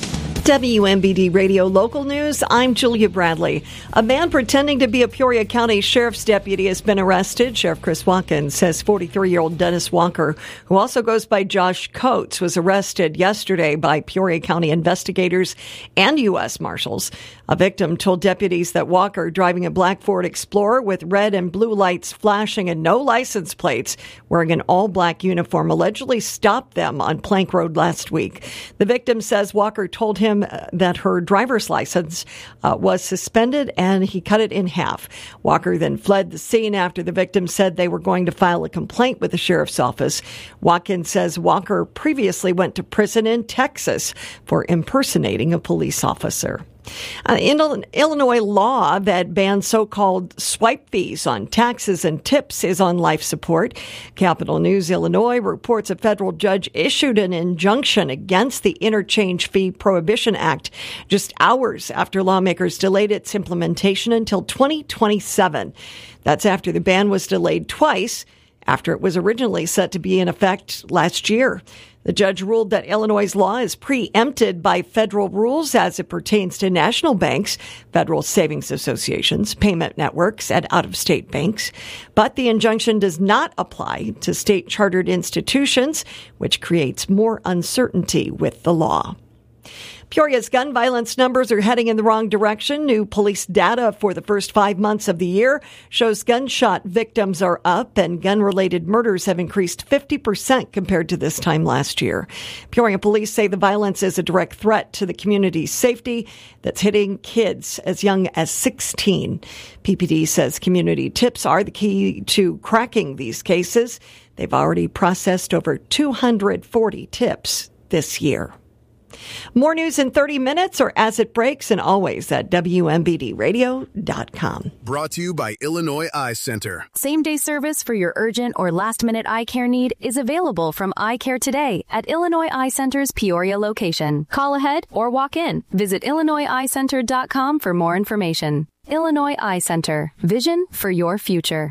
[SPEAKER 21] W M B D Radio Local News, I'm Julia Bradley. A man pretending to be a Peoria County Sheriff's deputy has been arrested. Sheriff Chris Watkins says forty-three-year-old Dennis Walker, who also goes by Josh Coates, was arrested yesterday by Peoria County investigators and U S Marshals. A victim told deputies that Walker, driving a black Ford Explorer with red and blue lights flashing and no license plates, wearing an all-black uniform, allegedly stopped them on Plank Road last week. The victim says Walker told him that her driver's license uh, was suspended and he cut it in half. Walker then fled the scene after the victim said they were going to file a complaint with the sheriff's office. Watkins says Walker previously went to prison in Texas for impersonating a police officer. Uh, Illinois law that bans so-called swipe fees on taxes and tips is on life support. Capital News Illinois reports a federal judge issued an injunction against the Interchange Fee Prohibition Act just hours after lawmakers delayed its implementation until twenty twenty-seven. That's after the ban was delayed twice after it was originally set to be in effect last year. The judge ruled that Illinois' law is preempted by federal rules as it pertains to national banks, federal savings associations, payment networks, and out-of-state banks. But the injunction does not apply to state-chartered institutions, which creates more uncertainty with the law. Peoria's gun violence numbers are heading in the wrong direction. New police data for the first five months of the year shows gunshot victims are up and gun-related murders have increased fifty percent compared to this time last year. Peoria police say the violence is a direct threat to the community's safety that's hitting kids as young as sixteen. P P D says community tips are the key to cracking these cases. They've already processed over two hundred forty tips this year. More news in thirty minutes or as it breaks, and always at W M B D radio dot com.
[SPEAKER 22] Brought to you by Illinois Eye Center.
[SPEAKER 23] Same-day service for your urgent or last-minute eye care need is available from Eye Care today at Illinois Eye Center's Peoria location. Call ahead or walk in. Visit illinois eye center dot com for more information. Illinois Eye Center. Vision for your future.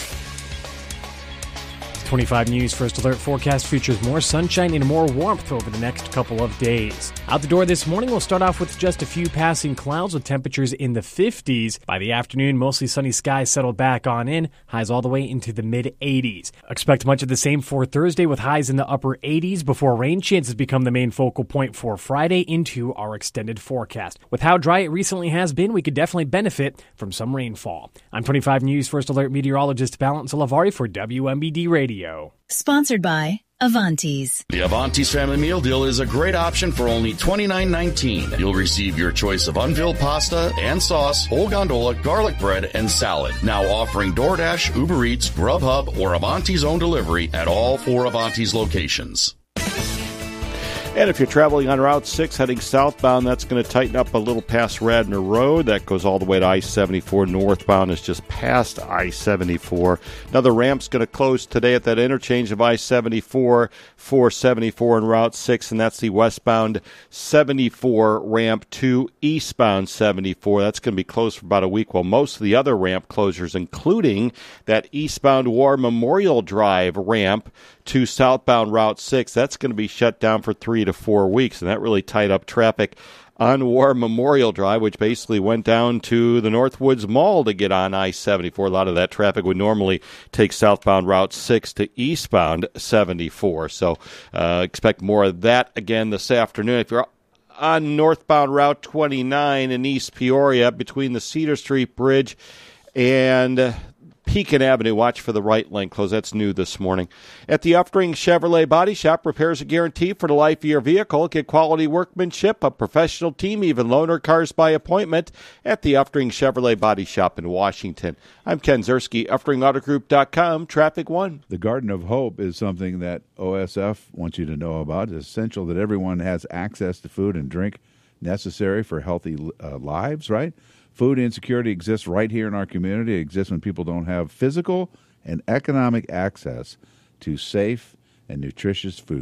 [SPEAKER 24] twenty-five News First Alert forecast features more sunshine and more warmth over the next couple of days. Out the door this morning, we'll start off with just a few passing clouds with temperatures in the fifties. By the afternoon, mostly sunny skies settle back on in, highs all the way into the mid-eighties. Expect much of the same for Thursday with highs in the upper eighties before rain chances become the main focal point for Friday into our extended forecast. With how dry it recently has been, we could definitely benefit from some rainfall. I'm twenty-five News First Alert meteorologist Valence Olavari for W M B D Radio.
[SPEAKER 25] Sponsored by Avanti's.
[SPEAKER 26] The Avanti's Family Meal Deal is a great option for only twenty-nine nineteen. You'll receive your choice of unfilled pasta and sauce, whole gondola, garlic bread, and salad. Now offering DoorDash, Uber Eats, Grubhub, or Avanti's own delivery at all four Avanti's locations.
[SPEAKER 27] And if you're traveling on Route six heading southbound, that's going to tighten up a little past Radnor Road. That goes all the way to I seventy-four. Northbound is just past I seventy-four. Another ramp's going to close today at that interchange of I seventy-four, four seventy-four and Route six, and that's the westbound seventy-four ramp to eastbound seventy-four. That's going to be closed for about a week, while most of the other ramp closures, including that eastbound War Memorial Drive ramp to southbound Route six, that's going to be shut down for three to four weeks, and that really tied up traffic on War Memorial Drive, which basically went down to the Northwoods Mall to get on I seventy-four. A lot of that traffic would normally take southbound Route six to eastbound seventy-four, so uh, expect more of that again this afternoon. If you're on northbound Route twenty-nine in East Peoria between the Cedar Street Bridge and uh, Pekin Avenue, watch for the right lane close. That's new this morning. At the Uftring Chevrolet Body Shop, repairs are guaranteed for the life of your vehicle. Get quality workmanship, a professional team, even loaner cars by appointment at the Uftring Chevrolet Body Shop in Washington. I'm Ken Zerski, Uftring Auto Group dot com, Traffic One.
[SPEAKER 6] The Garden of Hope is something that O S F wants you to know about. It's essential that everyone has access to food and drink necessary for healthy uh, lives, right? Food insecurity exists right here in our community. It exists when people don't have physical and economic access to safe and nutritious food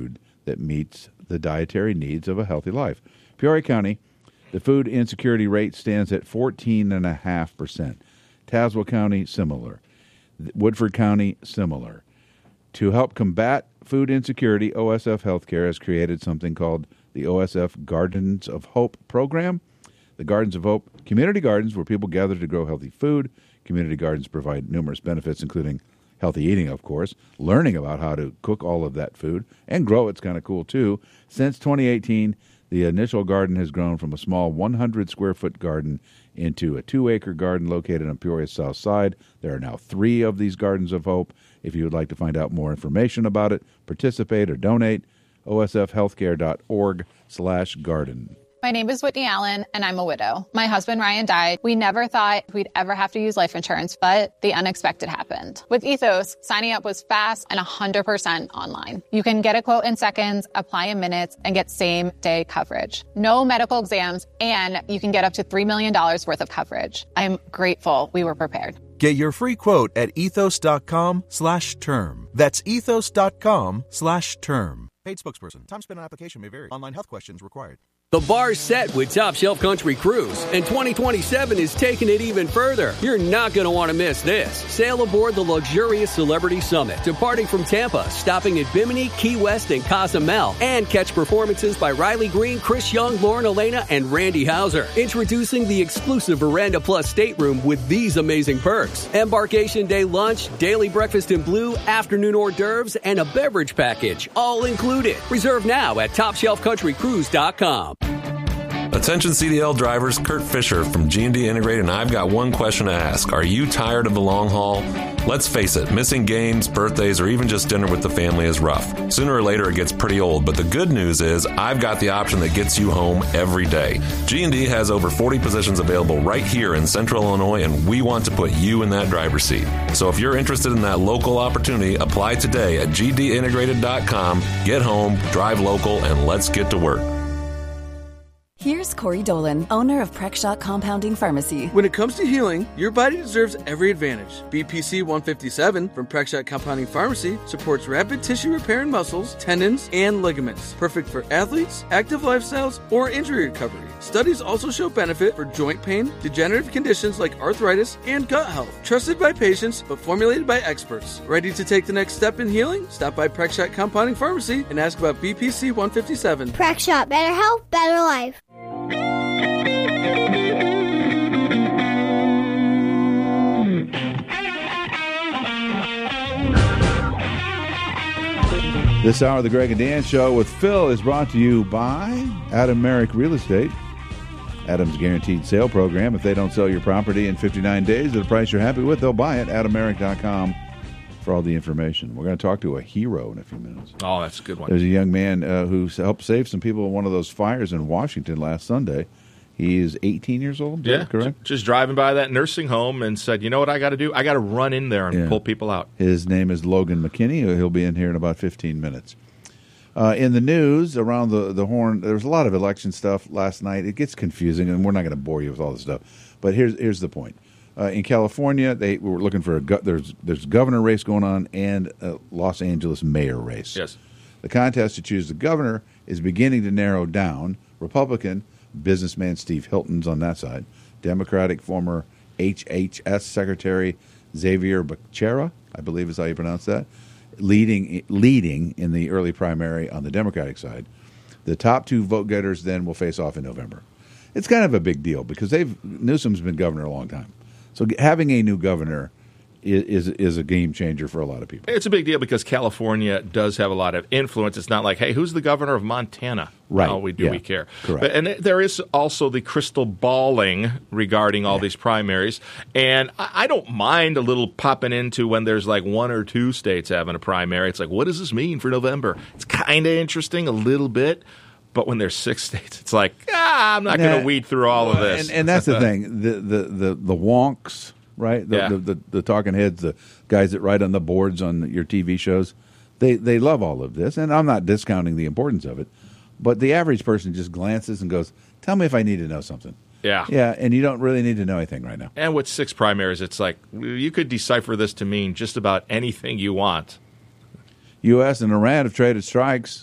[SPEAKER 6] that meets the dietary needs of a healthy life. Peoria County, the food insecurity rate stands at fourteen point five percent. Tazewell County, similar. Woodford County, similar. To help combat food insecurity, O S F Healthcare has created something called the O S F Gardens of Hope program. The Gardens of Hope, community gardens where people gather to grow healthy food. Community gardens provide numerous benefits, including healthy eating, of course, learning about how to cook all of that food, and grow it's kind of cool, too. Since twenty eighteen, the initial garden has grown from a small one hundred square foot garden into a two-acre garden located on Peoria's south side. There are now three of these Gardens of Hope. If you would like to find out more information about it, participate, or donate, osfhealthcare.org slash garden.
[SPEAKER 1] My name is Whitney Allen, and I'm a widow. My husband, Ryan, died. We never thought we'd ever have to use life insurance, but the unexpected happened. With Ethos, signing up was fast and one hundred percent online. You can get a quote in seconds, apply in minutes, and get same-day coverage. No medical exams, and you can get up to three million dollars worth of coverage. I'm grateful we were prepared.
[SPEAKER 3] Get your free quote at ethos.com slash term. That's ethos.com slash term.
[SPEAKER 4] Paid spokesperson. Time spent on application may vary. Online health questions required.
[SPEAKER 5] The bar's set with Top Shelf Country Cruise, and twenty twenty-seven is taking it even further. You're not going to want to miss this. Sail aboard the luxurious Celebrity Summit, departing from Tampa, stopping at Bimini, Key West, and Cozumel, and catch performances by Riley Green, Chris Young, Lauren Elena, and Randy Hauser. Introducing the exclusive Veranda Plus stateroom with these amazing perks. Embarkation day lunch, daily breakfast in blue, afternoon hors d'oeuvres, and a beverage package, all included. Reserve now at top shelf country cruise dot com.
[SPEAKER 7] Attention C D L drivers, Kurt Fisher from G and D Integrated, and I've got one question to ask. Are you tired of the long haul? Let's face it, missing games, birthdays, or even just dinner with the family is rough. Sooner or later, it gets pretty old, but the good news is I've got the option that gets you home every day. G and D has over forty positions available right here in Central Illinois, and we want to put you in that driver's seat. So if you're interested in that local opportunity, apply today at g d integrated dot com. Get home, drive local, and let's get to work.
[SPEAKER 8] Here's Corey Dolan, owner of Prexshot Compounding Pharmacy.
[SPEAKER 10] When it comes to healing, your body deserves every advantage. B P C one fifty-seven from Prexshot Compounding Pharmacy supports rapid tissue repair in muscles, tendons, and ligaments. Perfect for athletes, active lifestyles, or injury recovery. Studies also show benefit for joint pain, degenerative conditions like arthritis, and gut health. Trusted by patients, but formulated by experts. Ready to take the next step in healing? Stop by Prexshot Compounding Pharmacy and ask about B P C one fifty-seven.
[SPEAKER 28] Prexshot, better health, better life.
[SPEAKER 6] This hour of the Greg and Dan Show with Phil is brought to you by Adam Merrick Real Estate. Adam's Guaranteed Sale Program. If they don't sell your property in fifty-nine days at a price you're happy with, they'll buy it. adam merrick dot com for all the information. We're going to talk to a hero in a few minutes.
[SPEAKER 2] Oh, that's a good one.
[SPEAKER 6] There's a young man uh, who helped save some people in one of those fires in Washington last Sunday. He is eighteen years old,
[SPEAKER 2] yeah,
[SPEAKER 6] correct?
[SPEAKER 2] Just driving by that nursing home and said, you know what I got to do? I got to run in there and
[SPEAKER 6] yeah.
[SPEAKER 2] pull people out.
[SPEAKER 6] His name is Logan McKinney. He'll be in here in about fifteen minutes. Uh, in the news, around the, the horn, there was a lot of election stuff last night. It gets confusing, and we're not going to bore you with all this stuff. But here's here's the point. Uh, in California, they were looking for a go- there's there's a governor race going on and a Los Angeles mayor race.
[SPEAKER 2] Yes.
[SPEAKER 6] The contest to choose the governor is beginning to narrow down. Republican businessman Steve Hilton's on that side. Democratic former H H S Secretary Xavier Becerra, I believe is how you pronounce that, leading leading in the early primary on the Democratic side. The top two vote getters then will face off in November. It's kind of a big deal because they've Newsom's been governor a long time. So having a new governor is, is is a game changer for a lot of people.
[SPEAKER 2] It's a big deal because California does have a lot of influence. It's not like, hey, who's the governor of Montana?
[SPEAKER 6] Right.
[SPEAKER 2] No, we do
[SPEAKER 6] yeah.
[SPEAKER 2] we care.
[SPEAKER 6] Correct.
[SPEAKER 2] But, and there is also the crystal balling regarding all yeah. these primaries. And I, I don't mind a little popping into when there's like one or two states having a primary. It's like, what does this mean for November? It's kind of interesting a little bit. But when there's six states, it's like, ah, I'm not nah, going to weed through all of this.
[SPEAKER 6] And, and that's the thing. The, the, the, the wonks, right? The,
[SPEAKER 2] yeah.
[SPEAKER 6] the, the, the talking heads, the guys that write on the boards on your T V shows, they, they love all of this. And I'm not discounting the importance of it. But the average person just glances and goes, tell me if I need to know something.
[SPEAKER 2] Yeah.
[SPEAKER 6] Yeah, and you don't really need to know anything right now.
[SPEAKER 2] And with six primaries, it's like you could decipher this to mean just about anything you want.
[SPEAKER 6] U S and Iran have traded strikes.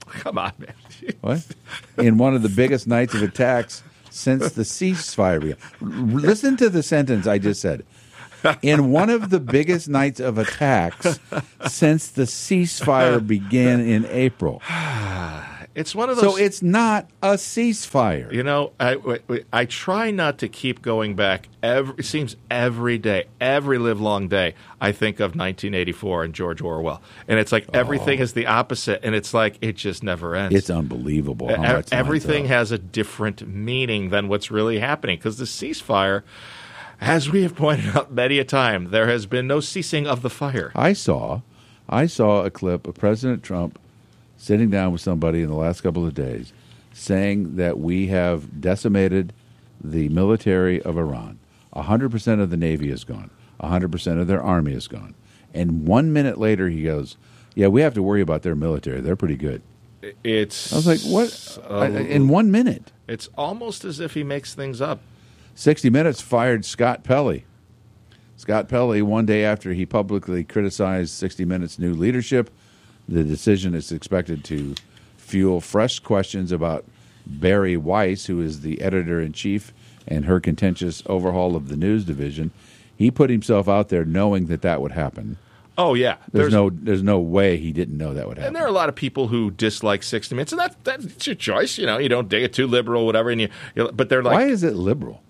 [SPEAKER 2] Come on, man.
[SPEAKER 6] What? In one of the biggest nights of attacks since the ceasefire began. Listen to the sentence I just said. In one of the biggest nights of attacks since the ceasefire began in April.
[SPEAKER 2] It's one of those.
[SPEAKER 6] So it's not a ceasefire.
[SPEAKER 2] You know, I, I, I try not to keep going back. Every, it seems every day, every livelong day, I think of nineteen eighty-four and George Orwell. And it's like everything
[SPEAKER 6] Oh.
[SPEAKER 2] is the opposite, and it's like it just never ends.
[SPEAKER 6] It's unbelievable how
[SPEAKER 2] E-
[SPEAKER 6] much lines
[SPEAKER 2] Everything
[SPEAKER 6] up.
[SPEAKER 2] has a different meaning than what's really happening because the ceasefire, as we have pointed out many a time, there has been no ceasing of the fire.
[SPEAKER 6] I saw, I saw a clip of President Trump sitting down with somebody in the last couple of days saying that we have decimated the military of Iran. one hundred percent of the Navy is gone. one hundred percent of their army is gone. And one minute later he goes, yeah, we have to worry about their military. They're pretty good.
[SPEAKER 2] It's
[SPEAKER 6] I was like, what?
[SPEAKER 2] uh,
[SPEAKER 6] I- in one minute.
[SPEAKER 2] It's almost as if he makes things up.
[SPEAKER 6] sixty minutes fired Scott Pelley. Scott Pelley, one day after he publicly criticized sixty minutes' new leadership, the decision is expected to fuel fresh questions about Barry Weiss, who is the editor-in-chief, and her contentious overhaul of the news division. He put himself out there knowing that that would happen.
[SPEAKER 2] Oh, yeah.
[SPEAKER 6] There's, no there's no way he didn't know that would happen.
[SPEAKER 2] And there are a lot of people who dislike sixty minutes, and that, that's your choice. You know, you don't dig it too liberal, whatever. And you, you but they're like,
[SPEAKER 6] Why is it liberal?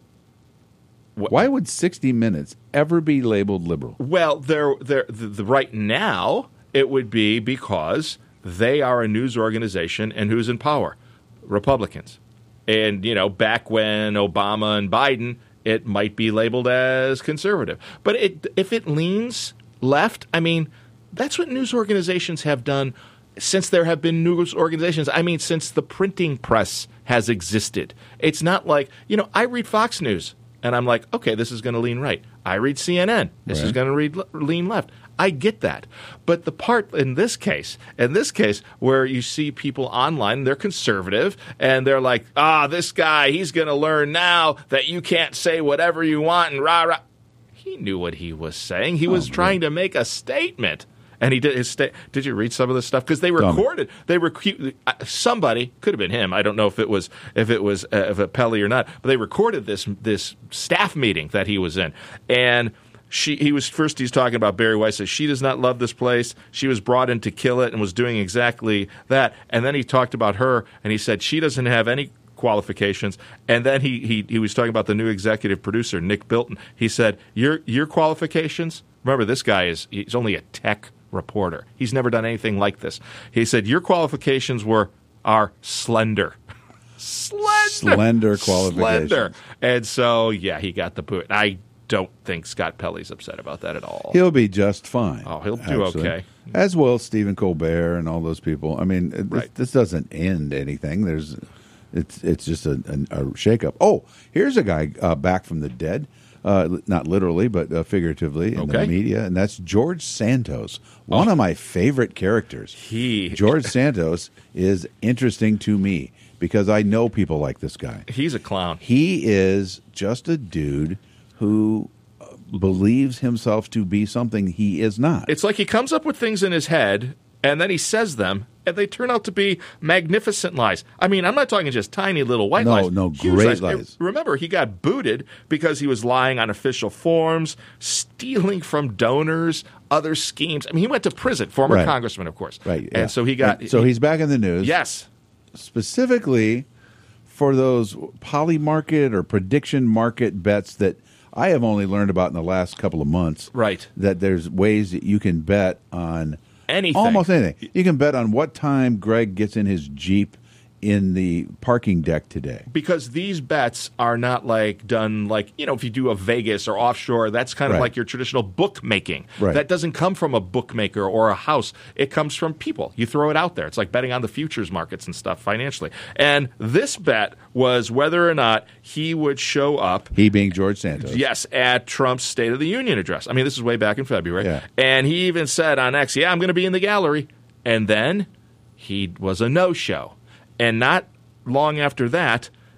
[SPEAKER 6] Why would sixty minutes ever be labeled liberal?
[SPEAKER 2] well, they're they're the, the right now it would be because they are a news organization, and who's in power? Republicans. And you know, back when Obama and Biden, it might be labeled as conservative. But it, if it leans left, I mean, that's what news organizations have done since there have been news organizations. I mean, since the printing press has existed. It's not like, you know, I read Fox News, and I'm like, okay, this is going to lean right. I read C N N. This
[SPEAKER 6] Right.
[SPEAKER 2] is going to read lean left. I get that. But the part in this case, in this case, where you see people online, they're conservative, and they're like, ah, this guy, he's going to learn now that you can't say whatever you want and rah, rah. He knew what he was saying. He was trying to make a statement. And he did his sta- Did you read some of this stuff? Because they recorded. They recu- uh, somebody could have been him. I don't know if it was if it was uh, if it Pelley or not. But they recorded this this staff meeting that he was in, and she he was first. He's talking about Barry Weiss. Says she does not love this place. She was brought in to kill it and was doing exactly that. And then he talked about her, and he said she doesn't have any qualifications. And then he he he was talking about the new executive producer, Nick Bilton. He said, "Your your qualifications." Remember, this guy is he's only a tech reporter. He's never done anything like this. He said, your qualifications were are slender. slender.
[SPEAKER 6] Slender qualifications.
[SPEAKER 2] Slender. And so, yeah, he got the boot. I don't think Scott Pelley's upset about that at all.
[SPEAKER 6] He'll be just fine.
[SPEAKER 2] Oh, he'll do
[SPEAKER 6] actually.
[SPEAKER 2] okay.
[SPEAKER 6] As will Stephen Colbert and all those people. I mean, it- this, this doesn't end anything. There's, it's it's just a, a, a shakeup. Oh, here's a guy uh, back from the dead. Uh, not literally, but uh, figuratively in the
[SPEAKER 2] Okay.
[SPEAKER 6] media, and that's George Santos, one of my favorite characters.
[SPEAKER 2] He
[SPEAKER 6] George Santos is interesting to me because I know people like this guy.
[SPEAKER 2] He's a clown.
[SPEAKER 6] He is just a dude who uh, believes himself to be something he is not.
[SPEAKER 2] It's like he comes up with things in his head, and then he says them, and they turn out to be magnificent lies. I mean, I'm not talking just tiny little white
[SPEAKER 6] No,
[SPEAKER 2] lies.
[SPEAKER 6] no,
[SPEAKER 2] Huge
[SPEAKER 6] great lies.
[SPEAKER 2] Remember, he got booted because he was lying on official forms, stealing from donors, other schemes. I mean, he went to prison, former
[SPEAKER 6] Right.
[SPEAKER 2] congressman, of course.
[SPEAKER 6] Right, yeah.
[SPEAKER 2] And so he got...
[SPEAKER 6] And so he's back in the news.
[SPEAKER 2] Yes.
[SPEAKER 6] Specifically for those poly market or prediction market bets that I have only learned about in the last couple of months.
[SPEAKER 2] Right.
[SPEAKER 6] That there's ways that you can bet on
[SPEAKER 2] Anything.
[SPEAKER 6] almost anything. You can bet on what time Greg gets in his Jeep in the parking deck today.
[SPEAKER 2] Because these bets are not like done like, you know, if you do a Vegas or offshore, that's kind of
[SPEAKER 6] Right.
[SPEAKER 2] like your traditional bookmaking.
[SPEAKER 6] Right.
[SPEAKER 2] That doesn't come from a bookmaker or a house. It comes from people. You throw it out there. It's like betting on the futures markets and stuff financially. And this bet was whether or not he would show up.
[SPEAKER 6] He being George Santos.
[SPEAKER 2] Yes, at Trump's State of the Union address. I mean, this is way back in February.
[SPEAKER 6] Yeah.
[SPEAKER 2] And he even said on X, yeah, I'm going to be in the gallery. And then he was a no-show. And not long after that,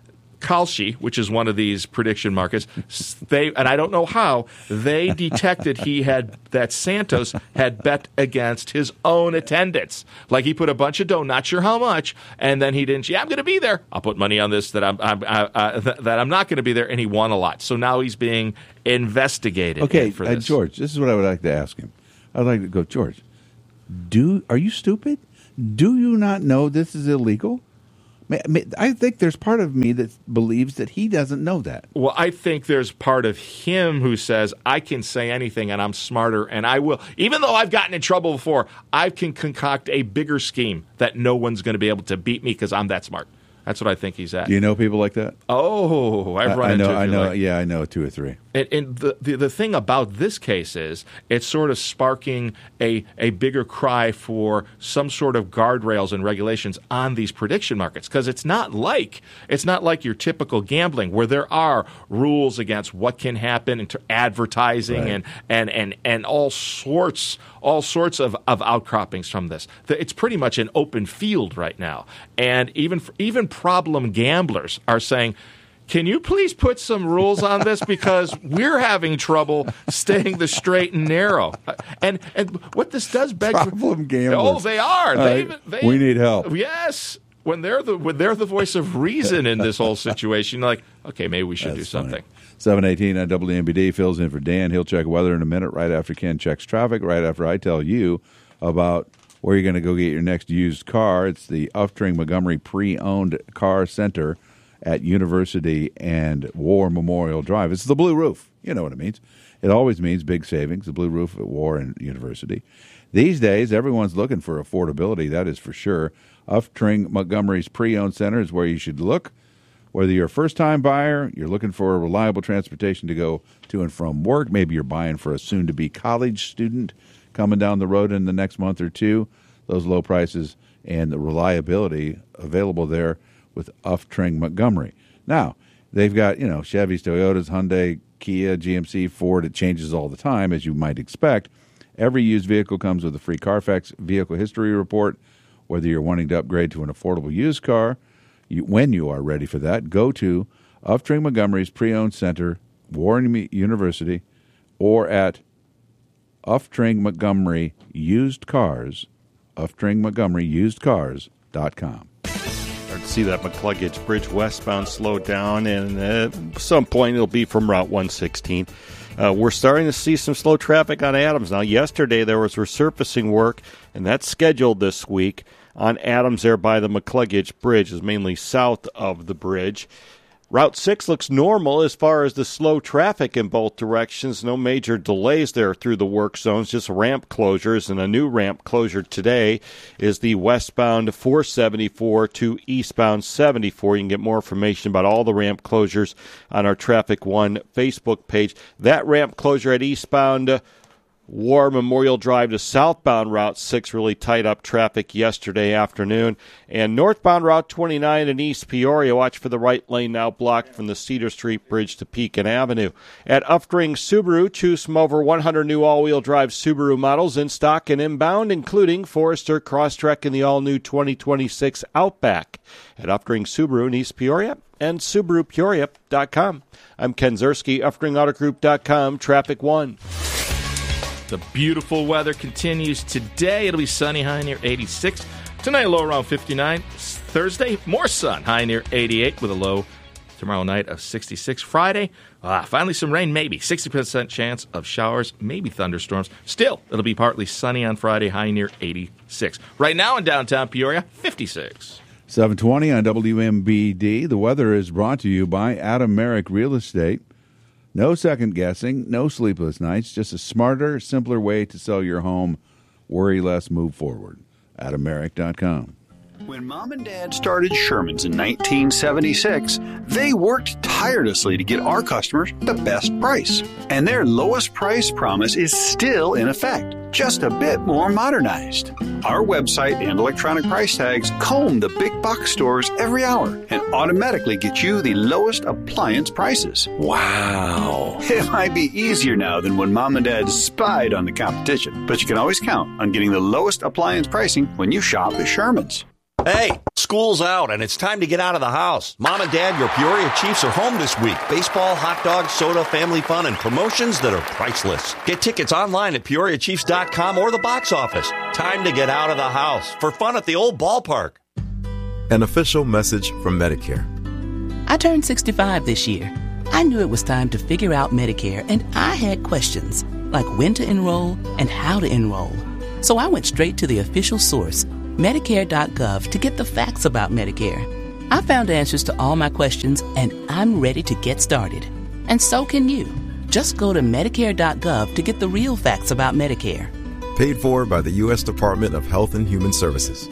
[SPEAKER 2] Kalshi, which is one of these prediction markets, they and I don't know how they detected he had that Santos had bet against his own attendance. Like he put a bunch of dough, not sure how much, and then he didn't. Yeah, I'm going to be there. I'll put money on this that I'm, I'm I, uh, th- that I'm not going to be there, and he won a lot. So now he's being investigated.
[SPEAKER 6] Okay,
[SPEAKER 2] for
[SPEAKER 6] uh,
[SPEAKER 2] this.
[SPEAKER 6] George, this is what I would like to ask him. I'd like to go, George. Do are you stupid? Do you not know this is illegal? I think there's part of me that believes that he doesn't know that.
[SPEAKER 2] Well, I think there's part of him who says, I can say anything and I'm smarter and I will. Even though I've gotten in trouble before, I can concoct a bigger scheme that no one's going to be able to beat me because I'm that smart. That's what I think he's at.
[SPEAKER 6] Do you know people like that?
[SPEAKER 2] Oh, I've run
[SPEAKER 6] I, I know,
[SPEAKER 2] into
[SPEAKER 6] I know,
[SPEAKER 2] like,
[SPEAKER 6] yeah, I know two or three.
[SPEAKER 2] And, and the, the the thing about this case is it's sort of sparking a, a bigger cry for some sort of guardrails and regulations on these prediction markets, because it's not like it's not like your typical gambling where there are rules against what can happen into advertising right. and, and, and, and all sorts all sorts of, of outcroppings from this. It's pretty much an open field right now, and even even problem gamblers are saying, can you please put some rules on this because we're having trouble staying the straight and narrow? And and what this does beg
[SPEAKER 6] problem gamblers.
[SPEAKER 2] Oh, they are. They,
[SPEAKER 6] right.
[SPEAKER 2] they,
[SPEAKER 6] we need help.
[SPEAKER 2] Yes, when they're the when they're the voice of reason in this whole situation, like, okay, maybe we should
[SPEAKER 6] That's
[SPEAKER 2] do something.
[SPEAKER 6] Funny. seven eighteen on W M B D fills in for Dan. He'll check weather in a minute, right after Ken checks traffic, right after I tell you about where you're going to go get your next used car. It's the Uftring Montgomery Pre-Owned Car Center at University and War Memorial Drive. It's the blue roof. You know what it means. It always means big savings, the blue roof at War and University. These days, everyone's looking for affordability, that is for sure. Uftring Montgomery's Pre-Owned Center is where you should look. Whether you're a first-time buyer, you're looking for a reliable transportation to go to and from work, maybe you're buying for a soon-to-be college student coming down the road in the next month or two, those low prices and the reliability available there with Uftring Montgomery. Now, they've got, you know, Chevys, Toyotas, Hyundai, Kia, G M C, Ford. It changes all the time, as you might expect. Every used vehicle comes with a free Carfax vehicle history report. Whether you're wanting to upgrade to an affordable used car, you, when you are ready for that, go to Uftring Montgomery's Pre-Owned Center, Warren University, or at Uftring Montgomery Used Cars, Uftring Montgomery Used Cars dot com.
[SPEAKER 27] See that McCluggage Bridge westbound slow down, and at some point it'll be from Route one sixteen. Uh, we're starting to see some slow traffic on Adams now. Yesterday there was resurfacing work, and that's scheduled this week on Adams there by the McCluggage Bridge, is mainly south of the bridge. Route six looks normal as far as the slow traffic in both directions. No major delays there through the work zones, just ramp closures. And a new ramp closure today is the westbound four seventy-four to eastbound seventy-four. You can get more information about all the ramp closures on our Traffic One Facebook page. That ramp closure at eastbound War Memorial Drive to southbound Route six really tied up traffic yesterday afternoon. And northbound Route twenty-nine in East Peoria, watch for the right lane now blocked from the Cedar Street Bridge to Pekin Avenue. At Uftring Subaru, choose from over one hundred new all-wheel drive Subaru models in stock and inbound, including Forester, Crosstrek, and the all-new twenty twenty-six Outback. At Uftring Subaru in East Peoria and Subaru Peoria dot com. I'm Ken Zerski, Uftring Auto Group dot com, Traffic One.
[SPEAKER 2] The beautiful weather continues today. It'll be sunny, high near eighty-six. Tonight, low around fifty-nine. Thursday, more sun, high near eighty-eight with a low tomorrow night of sixty-six. Friday, ah, finally some rain, maybe. sixty percent chance of showers, maybe thunderstorms. Still, it'll be partly sunny on Friday, high near eighty-six. Right now in downtown Peoria, fifty-six.
[SPEAKER 6] seven twenty on W M B D. The weather is brought to you by Adam Merrick Real Estate. No second guessing, no sleepless nights, just a smarter, simpler way to sell your home. Worry less, move forward. Adam Merrick dot com.
[SPEAKER 9] When Mom and Dad started Sherman's in nineteen seventy-six, they worked tirelessly to get our customers the best price. And their lowest price promise is still in effect, just a bit more modernized. Our website and electronic price tags comb the big box stores every hour and automatically get you the lowest appliance prices. Wow. It might be easier now than when Mom and Dad spied on the competition, but you can always count on getting the lowest appliance pricing when you shop at Sherman's.
[SPEAKER 11] Hey, school's out and it's time to get out of the house. Mom and Dad, your Peoria Chiefs are home this week. Baseball, hot dogs, soda, family fun, and promotions that are priceless. Get tickets online at peoria chiefs dot com or the box office. Time to get out of the house for fun at the old ballpark.
[SPEAKER 12] An official message from Medicare.
[SPEAKER 13] I turned sixty-five this year. I knew it was time to figure out Medicare, and I had questions, like when to enroll and how to enroll. So I went straight to the official source, Medicare dot gov, to get the facts about Medicare. I found answers to all my questions, and I'm ready to get started. And so can you. Just go to Medicare dot gov to get the real facts about Medicare.
[SPEAKER 12] Paid for by the U S Department of Health and Human Services.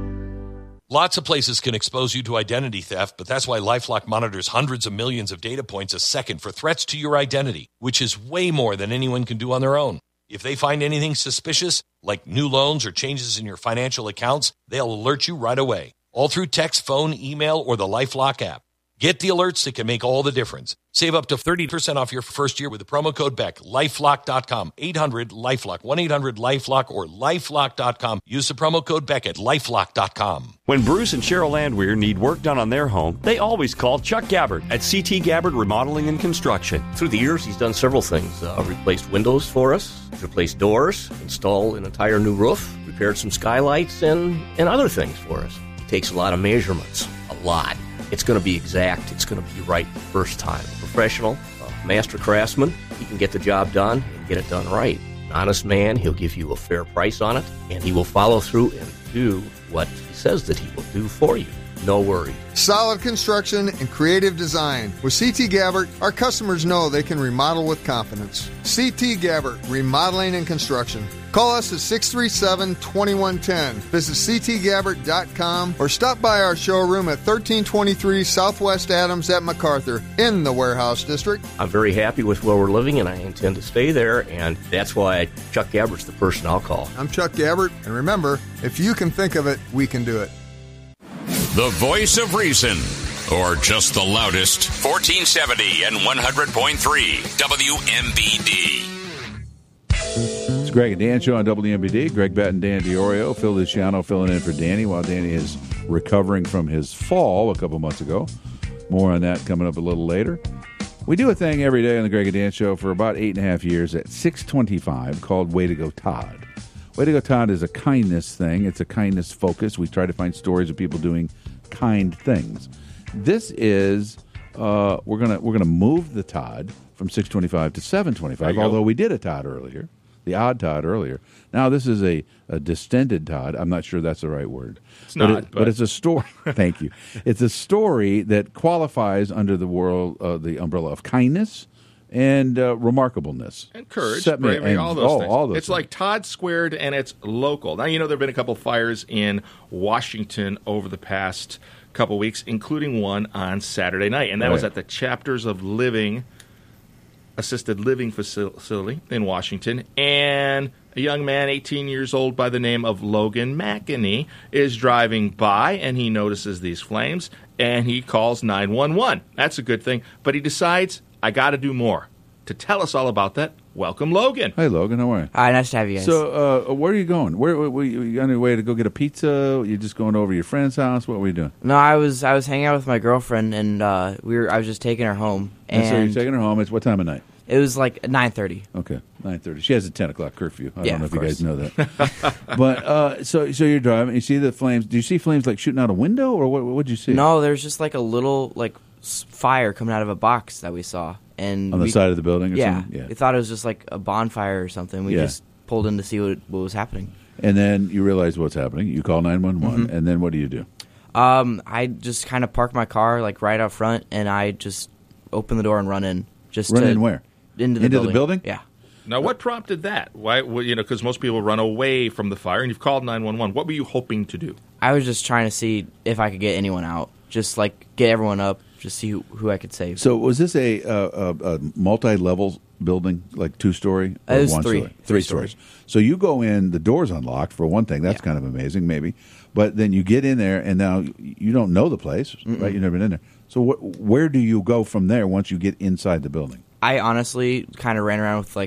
[SPEAKER 14] Lots of places can expose you to identity theft, but that's why LifeLock monitors hundreds of millions of data points a second for threats to your identity, which is way more than anyone can do on their own. If they find anything suspicious, like new loans or changes in your financial accounts, they'll alert you right away, all through text, phone, email, or the LifeLock app. Get the alerts that can make all the difference. Save up to thirty percent off your first year with the promo code Beck. lifelock dot com, eight hundred LifeLock, one eight hundred LifeLock, or lifelock dot com. Use the promo code Beck at lifelock dot com.
[SPEAKER 15] When Bruce and Cheryl Landwehr need work done on their home, they always call Chuck Gabbard at C T Gabbard Remodeling and Construction.
[SPEAKER 17] Through the years, he's done several things. Uh, replaced windows for us, replaced doors, installed an entire new roof, repaired some skylights, and, and other things for us. He takes a lot of measurements, a lot. It's going to be exact. It's going to be right the first time. A professional, a master craftsman, he can get the job done and get it done right. An honest man, he'll give you a fair price on it, and he will follow through and do what he says that he will do for you. No worry.
[SPEAKER 18] Solid construction and creative design. With C T Gabbard, our customers know they can remodel with confidence. C T Gabbard, Remodeling and Construction. Call us at six three seven, two one one zero. Visit c t gabbard dot com or stop by our showroom at thirteen twenty-three Southwest Adams at MacArthur in the Warehouse District.
[SPEAKER 17] I'm very happy with where we're living, and I intend to stay there, and that's why Chuck Gabbard's the person I'll call.
[SPEAKER 18] I'm Chuck Gabbard, and remember, if you can think of it, we can do it.
[SPEAKER 19] The voice of reason, or just the loudest, fourteen seventy and one hundred point three W M B D.
[SPEAKER 6] It's Greg and Dan show on W M B D. Greg Batten, Dan DiOrio, Phil Luciano filling in for Danny while Danny is recovering from his fall a couple months ago. More on that coming up a little later. We do a thing every day on the Greg and Dan show for about eight and a half years at six twenty-five called Way to Go Todd. Way to Go Todd is a kindness thing. It's a kindness focus. We try to find stories of people doing kind things. This is uh, we're gonna we're gonna move the Todd from six twenty-five to seven twenty-five. Although we did a Todd earlier, the odd Todd earlier. Now this is a, a distended Todd. I'm not sure that's the right word.
[SPEAKER 27] It's
[SPEAKER 6] but
[SPEAKER 27] not,
[SPEAKER 6] it,
[SPEAKER 27] but...
[SPEAKER 6] but it's a story. Thank you. It's a story that qualifies under the world uh, the umbrella of kindness and uh, remarkableness.
[SPEAKER 27] And courage,
[SPEAKER 6] Set me-
[SPEAKER 27] bravery,
[SPEAKER 6] and-
[SPEAKER 27] all those
[SPEAKER 6] oh,
[SPEAKER 27] things.
[SPEAKER 6] all those
[SPEAKER 27] it's
[SPEAKER 6] things.
[SPEAKER 27] like Todd Squared, and it's local. Now, you know, there have been a couple fires in Washington over the past couple weeks, including one on Saturday night, and that was
[SPEAKER 6] Right.
[SPEAKER 27] at the Chapters of Living assisted living facility in Washington, and a young man, eighteen years old, by the name of Logan McEnany, is driving by, and he notices these flames, and he calls nine one one. That's a good thing, but he decides, I got to do more. To tell us all about that, welcome Logan.
[SPEAKER 6] Hey, Logan, how are you?
[SPEAKER 29] Hi, nice to have you guys.
[SPEAKER 6] So, uh, where are you going? Where, where, where you on your way to go get a pizza? You just going over to your friend's house? What were you doing?
[SPEAKER 29] No, I was I was hanging out with my girlfriend, and uh, we were I was just taking her home.
[SPEAKER 6] And,
[SPEAKER 29] And
[SPEAKER 6] so you're taking her home. It's what time of night?
[SPEAKER 29] It was like nine thirty.
[SPEAKER 6] Okay, nine thirty. She has a ten o'clock curfew. I
[SPEAKER 29] Yeah,
[SPEAKER 6] don't know
[SPEAKER 29] of
[SPEAKER 6] if
[SPEAKER 29] course.
[SPEAKER 6] you guys know that. But uh, so so you're driving. You see the flames. Do you see flames like shooting out a window, or what? What did you see?
[SPEAKER 29] No, there's just like a little like s- fire coming out of a box that we saw, and
[SPEAKER 6] On the
[SPEAKER 29] we-
[SPEAKER 6] side of the building or
[SPEAKER 29] yeah,
[SPEAKER 6] something? Yeah.
[SPEAKER 29] we thought it was just like a bonfire or something. We
[SPEAKER 6] Yeah.
[SPEAKER 29] just pulled in to see what what was happening.
[SPEAKER 6] And then you realize what's happening. You call nine one one,
[SPEAKER 29] Mhm.
[SPEAKER 6] and then what do you do?
[SPEAKER 29] Um, I just kind of parked my car like right out front, and I just open the door and run in. Just
[SPEAKER 6] Run
[SPEAKER 29] to,
[SPEAKER 6] in where?
[SPEAKER 29] Into the
[SPEAKER 6] Into the
[SPEAKER 29] building.
[SPEAKER 6] building?
[SPEAKER 29] Yeah.
[SPEAKER 27] Now, what prompted that? Why? Well, you know, because most people run away from the fire, and you've called nine one one. What were you hoping to do?
[SPEAKER 29] I was just trying to see if I could get anyone out. Just like get everyone up, just see who, who I could save.
[SPEAKER 6] So was this a, uh, a, a multi-level building, like two-story?
[SPEAKER 29] It
[SPEAKER 6] or
[SPEAKER 29] was
[SPEAKER 6] one
[SPEAKER 29] three.
[SPEAKER 6] story?
[SPEAKER 29] Three
[SPEAKER 6] Three
[SPEAKER 29] stories.
[SPEAKER 6] stories. So you go in, the door's unlocked, for one thing. That's kind of amazing, maybe. But then you get in there, and now you don't know the place,
[SPEAKER 29] Mm-mm.
[SPEAKER 6] right? You've never been in there. So wh- where do you go from there once you get inside the building?
[SPEAKER 29] I honestly kind of ran around with like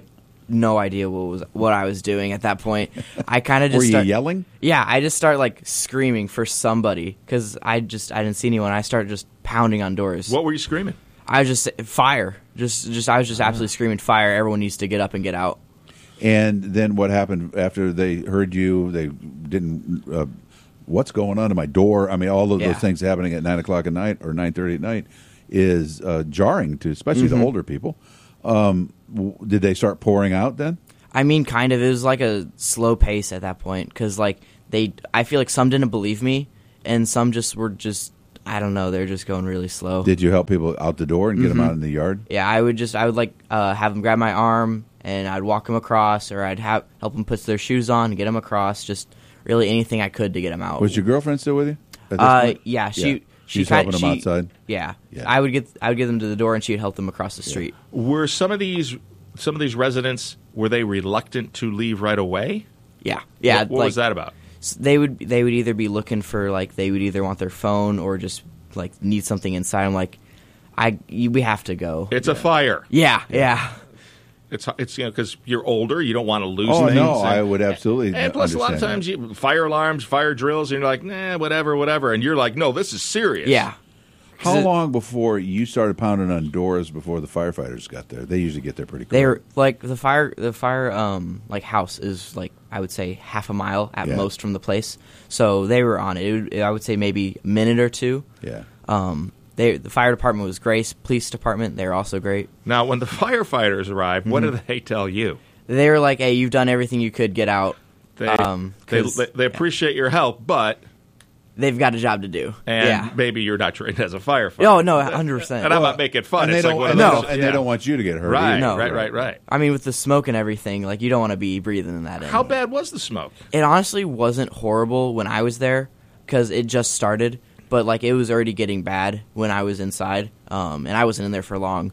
[SPEAKER 29] no idea what was what I was doing at that point. I kind of just
[SPEAKER 6] Were you
[SPEAKER 29] start,
[SPEAKER 6] yelling?
[SPEAKER 29] Yeah, I just start like screaming for somebody because I just I didn't see anyone. I started just pounding on doors.
[SPEAKER 2] What were you screaming?
[SPEAKER 29] I was just fire. Just just I was just absolutely screaming fire. Everyone needs to get up and get out.
[SPEAKER 6] And then what happened after they heard you? They didn't. Uh, what's going on at my door? I mean, all of
[SPEAKER 29] Yeah.
[SPEAKER 6] those things happening at nine o'clock at night or nine thirty at night is uh, jarring to, especially
[SPEAKER 29] Mhm.
[SPEAKER 6] the older people. Um, w- did they start pouring out then?
[SPEAKER 29] I mean, kind of. It was like a slow pace at that point because, like, they. I feel like some didn't believe me, and some just were just. I don't know. They're just going really slow.
[SPEAKER 6] Did you help people out the door and get
[SPEAKER 29] Mhm.
[SPEAKER 6] them out in the yard?
[SPEAKER 29] Yeah, I would just. I would like uh, have them grab my arm, and I'd walk them across, or I'd have help them put their shoes on, and get them across. Just really anything I could to get them out.
[SPEAKER 6] Was your girlfriend still with you? At this
[SPEAKER 29] Uh,
[SPEAKER 6] point?
[SPEAKER 29] yeah, she. She
[SPEAKER 6] She's
[SPEAKER 29] kind-
[SPEAKER 6] helping them
[SPEAKER 29] she-
[SPEAKER 6] outside.
[SPEAKER 29] Yeah.
[SPEAKER 6] Yeah.
[SPEAKER 29] I would get. I would get them to the door, and she'd help them across the street.
[SPEAKER 2] Were some of these some of these residents were they reluctant to leave right away?
[SPEAKER 29] Yeah, yeah.
[SPEAKER 2] What, what
[SPEAKER 29] like,
[SPEAKER 2] was that about?
[SPEAKER 29] s- They would. They would either be looking for like they would either want their phone or just like need something inside. I'm like, I. You, we have to go.
[SPEAKER 2] It's a fire.
[SPEAKER 29] Yeah, yeah.
[SPEAKER 2] It's it's you know because you're older, you don't want to lose
[SPEAKER 6] Oh,
[SPEAKER 2] things.
[SPEAKER 6] no,
[SPEAKER 2] and-
[SPEAKER 6] I would absolutely
[SPEAKER 2] And plus, a lot of
[SPEAKER 6] understand
[SPEAKER 2] times, you, fire alarms, fire drills, and you're like, nah, whatever, whatever, and you're like, no, this is serious.
[SPEAKER 29] Yeah.
[SPEAKER 6] How long before you started pounding on doors before the firefighters got there? They usually get there pretty quick.
[SPEAKER 29] They're like the fire. The fire um like house is like I would say half a mile at
[SPEAKER 6] Yeah.
[SPEAKER 29] most from the place. So they were on it. it would, I would say maybe a minute or two.
[SPEAKER 6] Yeah.
[SPEAKER 29] Um. They the fire department was great. Police department they were also great.
[SPEAKER 2] Now, when the firefighters arrive, what
[SPEAKER 29] Mhm.
[SPEAKER 2] do they tell you?
[SPEAKER 29] They were like, "Hey, you've done everything you could. Get out."
[SPEAKER 2] They
[SPEAKER 29] um,
[SPEAKER 2] they,
[SPEAKER 29] 'cause
[SPEAKER 2] they, they appreciate your help, but
[SPEAKER 29] they've got a job to do.
[SPEAKER 2] and
[SPEAKER 29] yeah.
[SPEAKER 2] maybe you're not trained as a firefighter.
[SPEAKER 29] Oh no, hundred percent.
[SPEAKER 2] And I'm not making fun.
[SPEAKER 6] And they
[SPEAKER 2] It's like
[SPEAKER 6] don't,
[SPEAKER 2] one
[SPEAKER 6] and
[SPEAKER 2] of
[SPEAKER 6] they
[SPEAKER 2] those-
[SPEAKER 6] don't, and
[SPEAKER 2] yeah.
[SPEAKER 6] they don't want you to get hurt.
[SPEAKER 2] Right,
[SPEAKER 6] either.
[SPEAKER 29] No.
[SPEAKER 2] right, right, right.
[SPEAKER 29] I mean, with the smoke and everything, like you don't want to be breathing in that in.
[SPEAKER 2] How bad was the smoke?
[SPEAKER 29] It honestly wasn't horrible when I was there because it just started, but like it was already getting bad when I was inside, um, and I wasn't in there for long.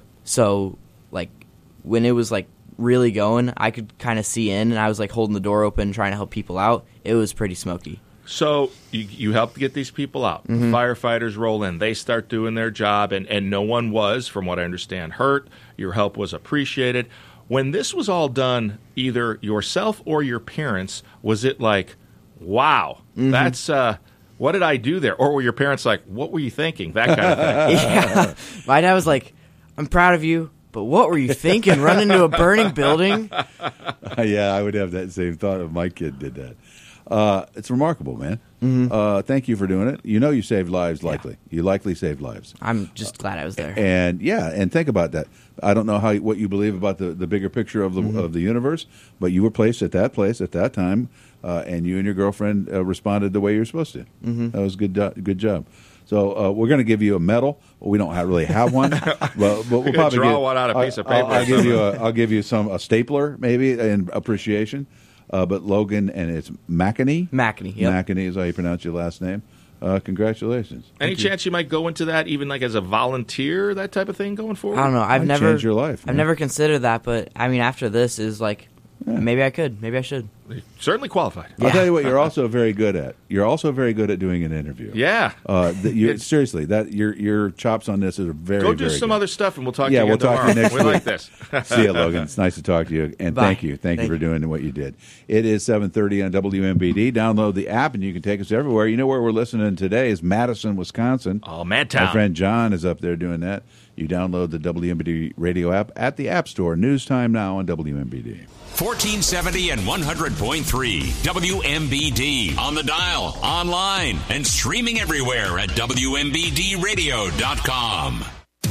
[SPEAKER 29] So like when it was like really going, I could kind of see in, and I was like holding the door open, trying to help people out. It was pretty smoky.
[SPEAKER 2] So you, you helped get these people out.
[SPEAKER 29] Mhm.
[SPEAKER 2] The firefighters roll in. They start doing their job, and, and no one was, from what I understand, hurt. Your help was appreciated. When this was all done, either yourself or your parents, was it like, wow,
[SPEAKER 29] Mhm.
[SPEAKER 2] that's uh, what did I do there? Or were your parents like, what were you thinking? That kind of thing.
[SPEAKER 29] Yeah, my dad was like, "I'm proud of you, but what were you thinking? Run into a burning building?"
[SPEAKER 6] Yeah, I would have that same thought if my kid did that. Uh, it's remarkable, man.
[SPEAKER 29] Mhm.
[SPEAKER 6] Uh, thank you for doing it. You know you saved lives, likely. You likely saved lives.
[SPEAKER 29] I'm just glad I was there.
[SPEAKER 6] And yeah, and think about that. I don't know how what you believe about the, the bigger picture of the
[SPEAKER 29] Mhm.
[SPEAKER 6] of the universe, but you were placed at that place at that time, uh, and you and your girlfriend uh, responded the way you're supposed to.
[SPEAKER 29] Mhm.
[SPEAKER 6] That was a good do- good job. So uh, we're going to give you a medal. We don't have, really have one, but, but we'll
[SPEAKER 2] could
[SPEAKER 6] probably
[SPEAKER 2] draw
[SPEAKER 6] give,
[SPEAKER 2] one out of a piece of paper
[SPEAKER 6] I'll, I'll
[SPEAKER 2] or
[SPEAKER 6] give you a
[SPEAKER 2] something.
[SPEAKER 6] I'll give you some a stapler maybe in appreciation. Uh, but Logan and it's McAnee.
[SPEAKER 29] McAnee, yep.
[SPEAKER 6] McAnee is how you pronounce your last name. Uh, congratulations.
[SPEAKER 2] Any
[SPEAKER 6] Thank you.
[SPEAKER 2] chance you might go into that, even like as a volunteer, that type of thing going forward?
[SPEAKER 29] I don't know. I've
[SPEAKER 6] Might
[SPEAKER 29] never
[SPEAKER 6] change your life,
[SPEAKER 29] I've
[SPEAKER 6] man.
[SPEAKER 29] never considered that, but I mean, after this is like, maybe I could, maybe I should.
[SPEAKER 2] Certainly qualified.
[SPEAKER 6] I'll tell you what you're also very good at. You're also very good at doing an interview.
[SPEAKER 2] Yeah.
[SPEAKER 6] Uh, that you,
[SPEAKER 2] It's-
[SPEAKER 6] seriously, that your your chops on this are very,
[SPEAKER 2] Go do
[SPEAKER 6] very
[SPEAKER 2] some
[SPEAKER 6] good.
[SPEAKER 2] other stuff, and we'll talk
[SPEAKER 6] yeah,
[SPEAKER 2] to you
[SPEAKER 6] we'll
[SPEAKER 2] again
[SPEAKER 6] talk to you
[SPEAKER 2] tomorrow.
[SPEAKER 6] next
[SPEAKER 2] We
[SPEAKER 6] week.
[SPEAKER 2] like this.
[SPEAKER 6] See you, Logan. It's nice to talk to you, and
[SPEAKER 29] Bye.
[SPEAKER 6] thank you, thank,
[SPEAKER 29] Thank
[SPEAKER 6] you for doing what you did. It is seven thirty on W M B D. Download the app, and you can take us everywhere. You know where we're listening today is Madison, Wisconsin.
[SPEAKER 2] Oh, Madtown.
[SPEAKER 6] My friend John is up there doing that. You download the W M B D radio app at the App Store. News time now on W M B D.
[SPEAKER 19] fourteen seventy and one hundred point three W M B D on the dial, online, and streaming everywhere at W M B D radio dot com.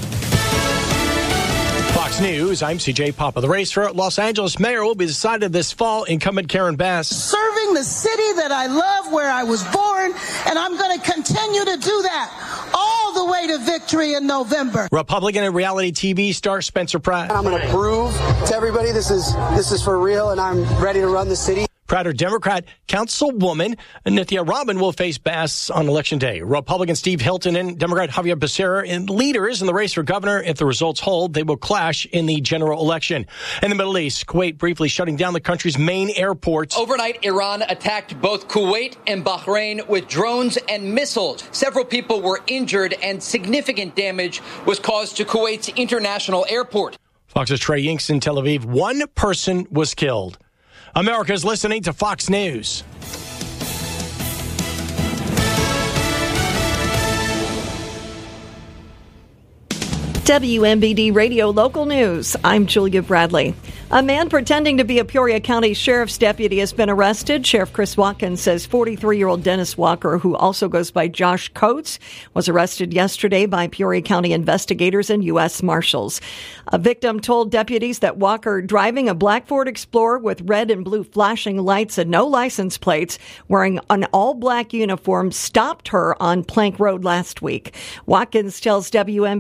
[SPEAKER 1] Fox News, I'm C J Papa. The race for Los Angeles mayor will be decided this fall. Incumbent Karen Bass.
[SPEAKER 16] Serving the city that I love, where I was born, and I'm going to continue to do that all the way to victory in November.
[SPEAKER 1] Republican and reality T V star Spencer Pratt.
[SPEAKER 20] I'm going to prove to everybody this is this is for real, and I'm ready to run the city.
[SPEAKER 1] Prouder Democrat Councilwoman Nithya Rabin will face Bass on Election Day. Republican Steve Hilton and Democrat Javier Becerra and leaders in the race for governor. If the results hold, they will clash in the general election. In the Middle East, Kuwait briefly shutting down the country's main airports.
[SPEAKER 21] Overnight, Iran attacked both Kuwait and Bahrain with drones and missiles. Several people were injured and significant damage was caused to Kuwait's international airport.
[SPEAKER 1] Fox's Trey Yinks in Tel Aviv. One person was killed. America's listening to Fox News.
[SPEAKER 3] W M B D Radio Local News. I'm Julia Bradley. A man pretending to be a Peoria County Sheriff's deputy has been arrested. Sheriff Chris Watkins says forty-three-year-old Dennis Walker, who also goes by Josh Coates, was arrested yesterday by Peoria County investigators and U S Marshals. A victim told deputies that Walker, driving a black Ford Explorer with red and blue flashing lights and no license plates, wearing an all-black uniform, stopped her on Plank Road last week. Watkins tells W M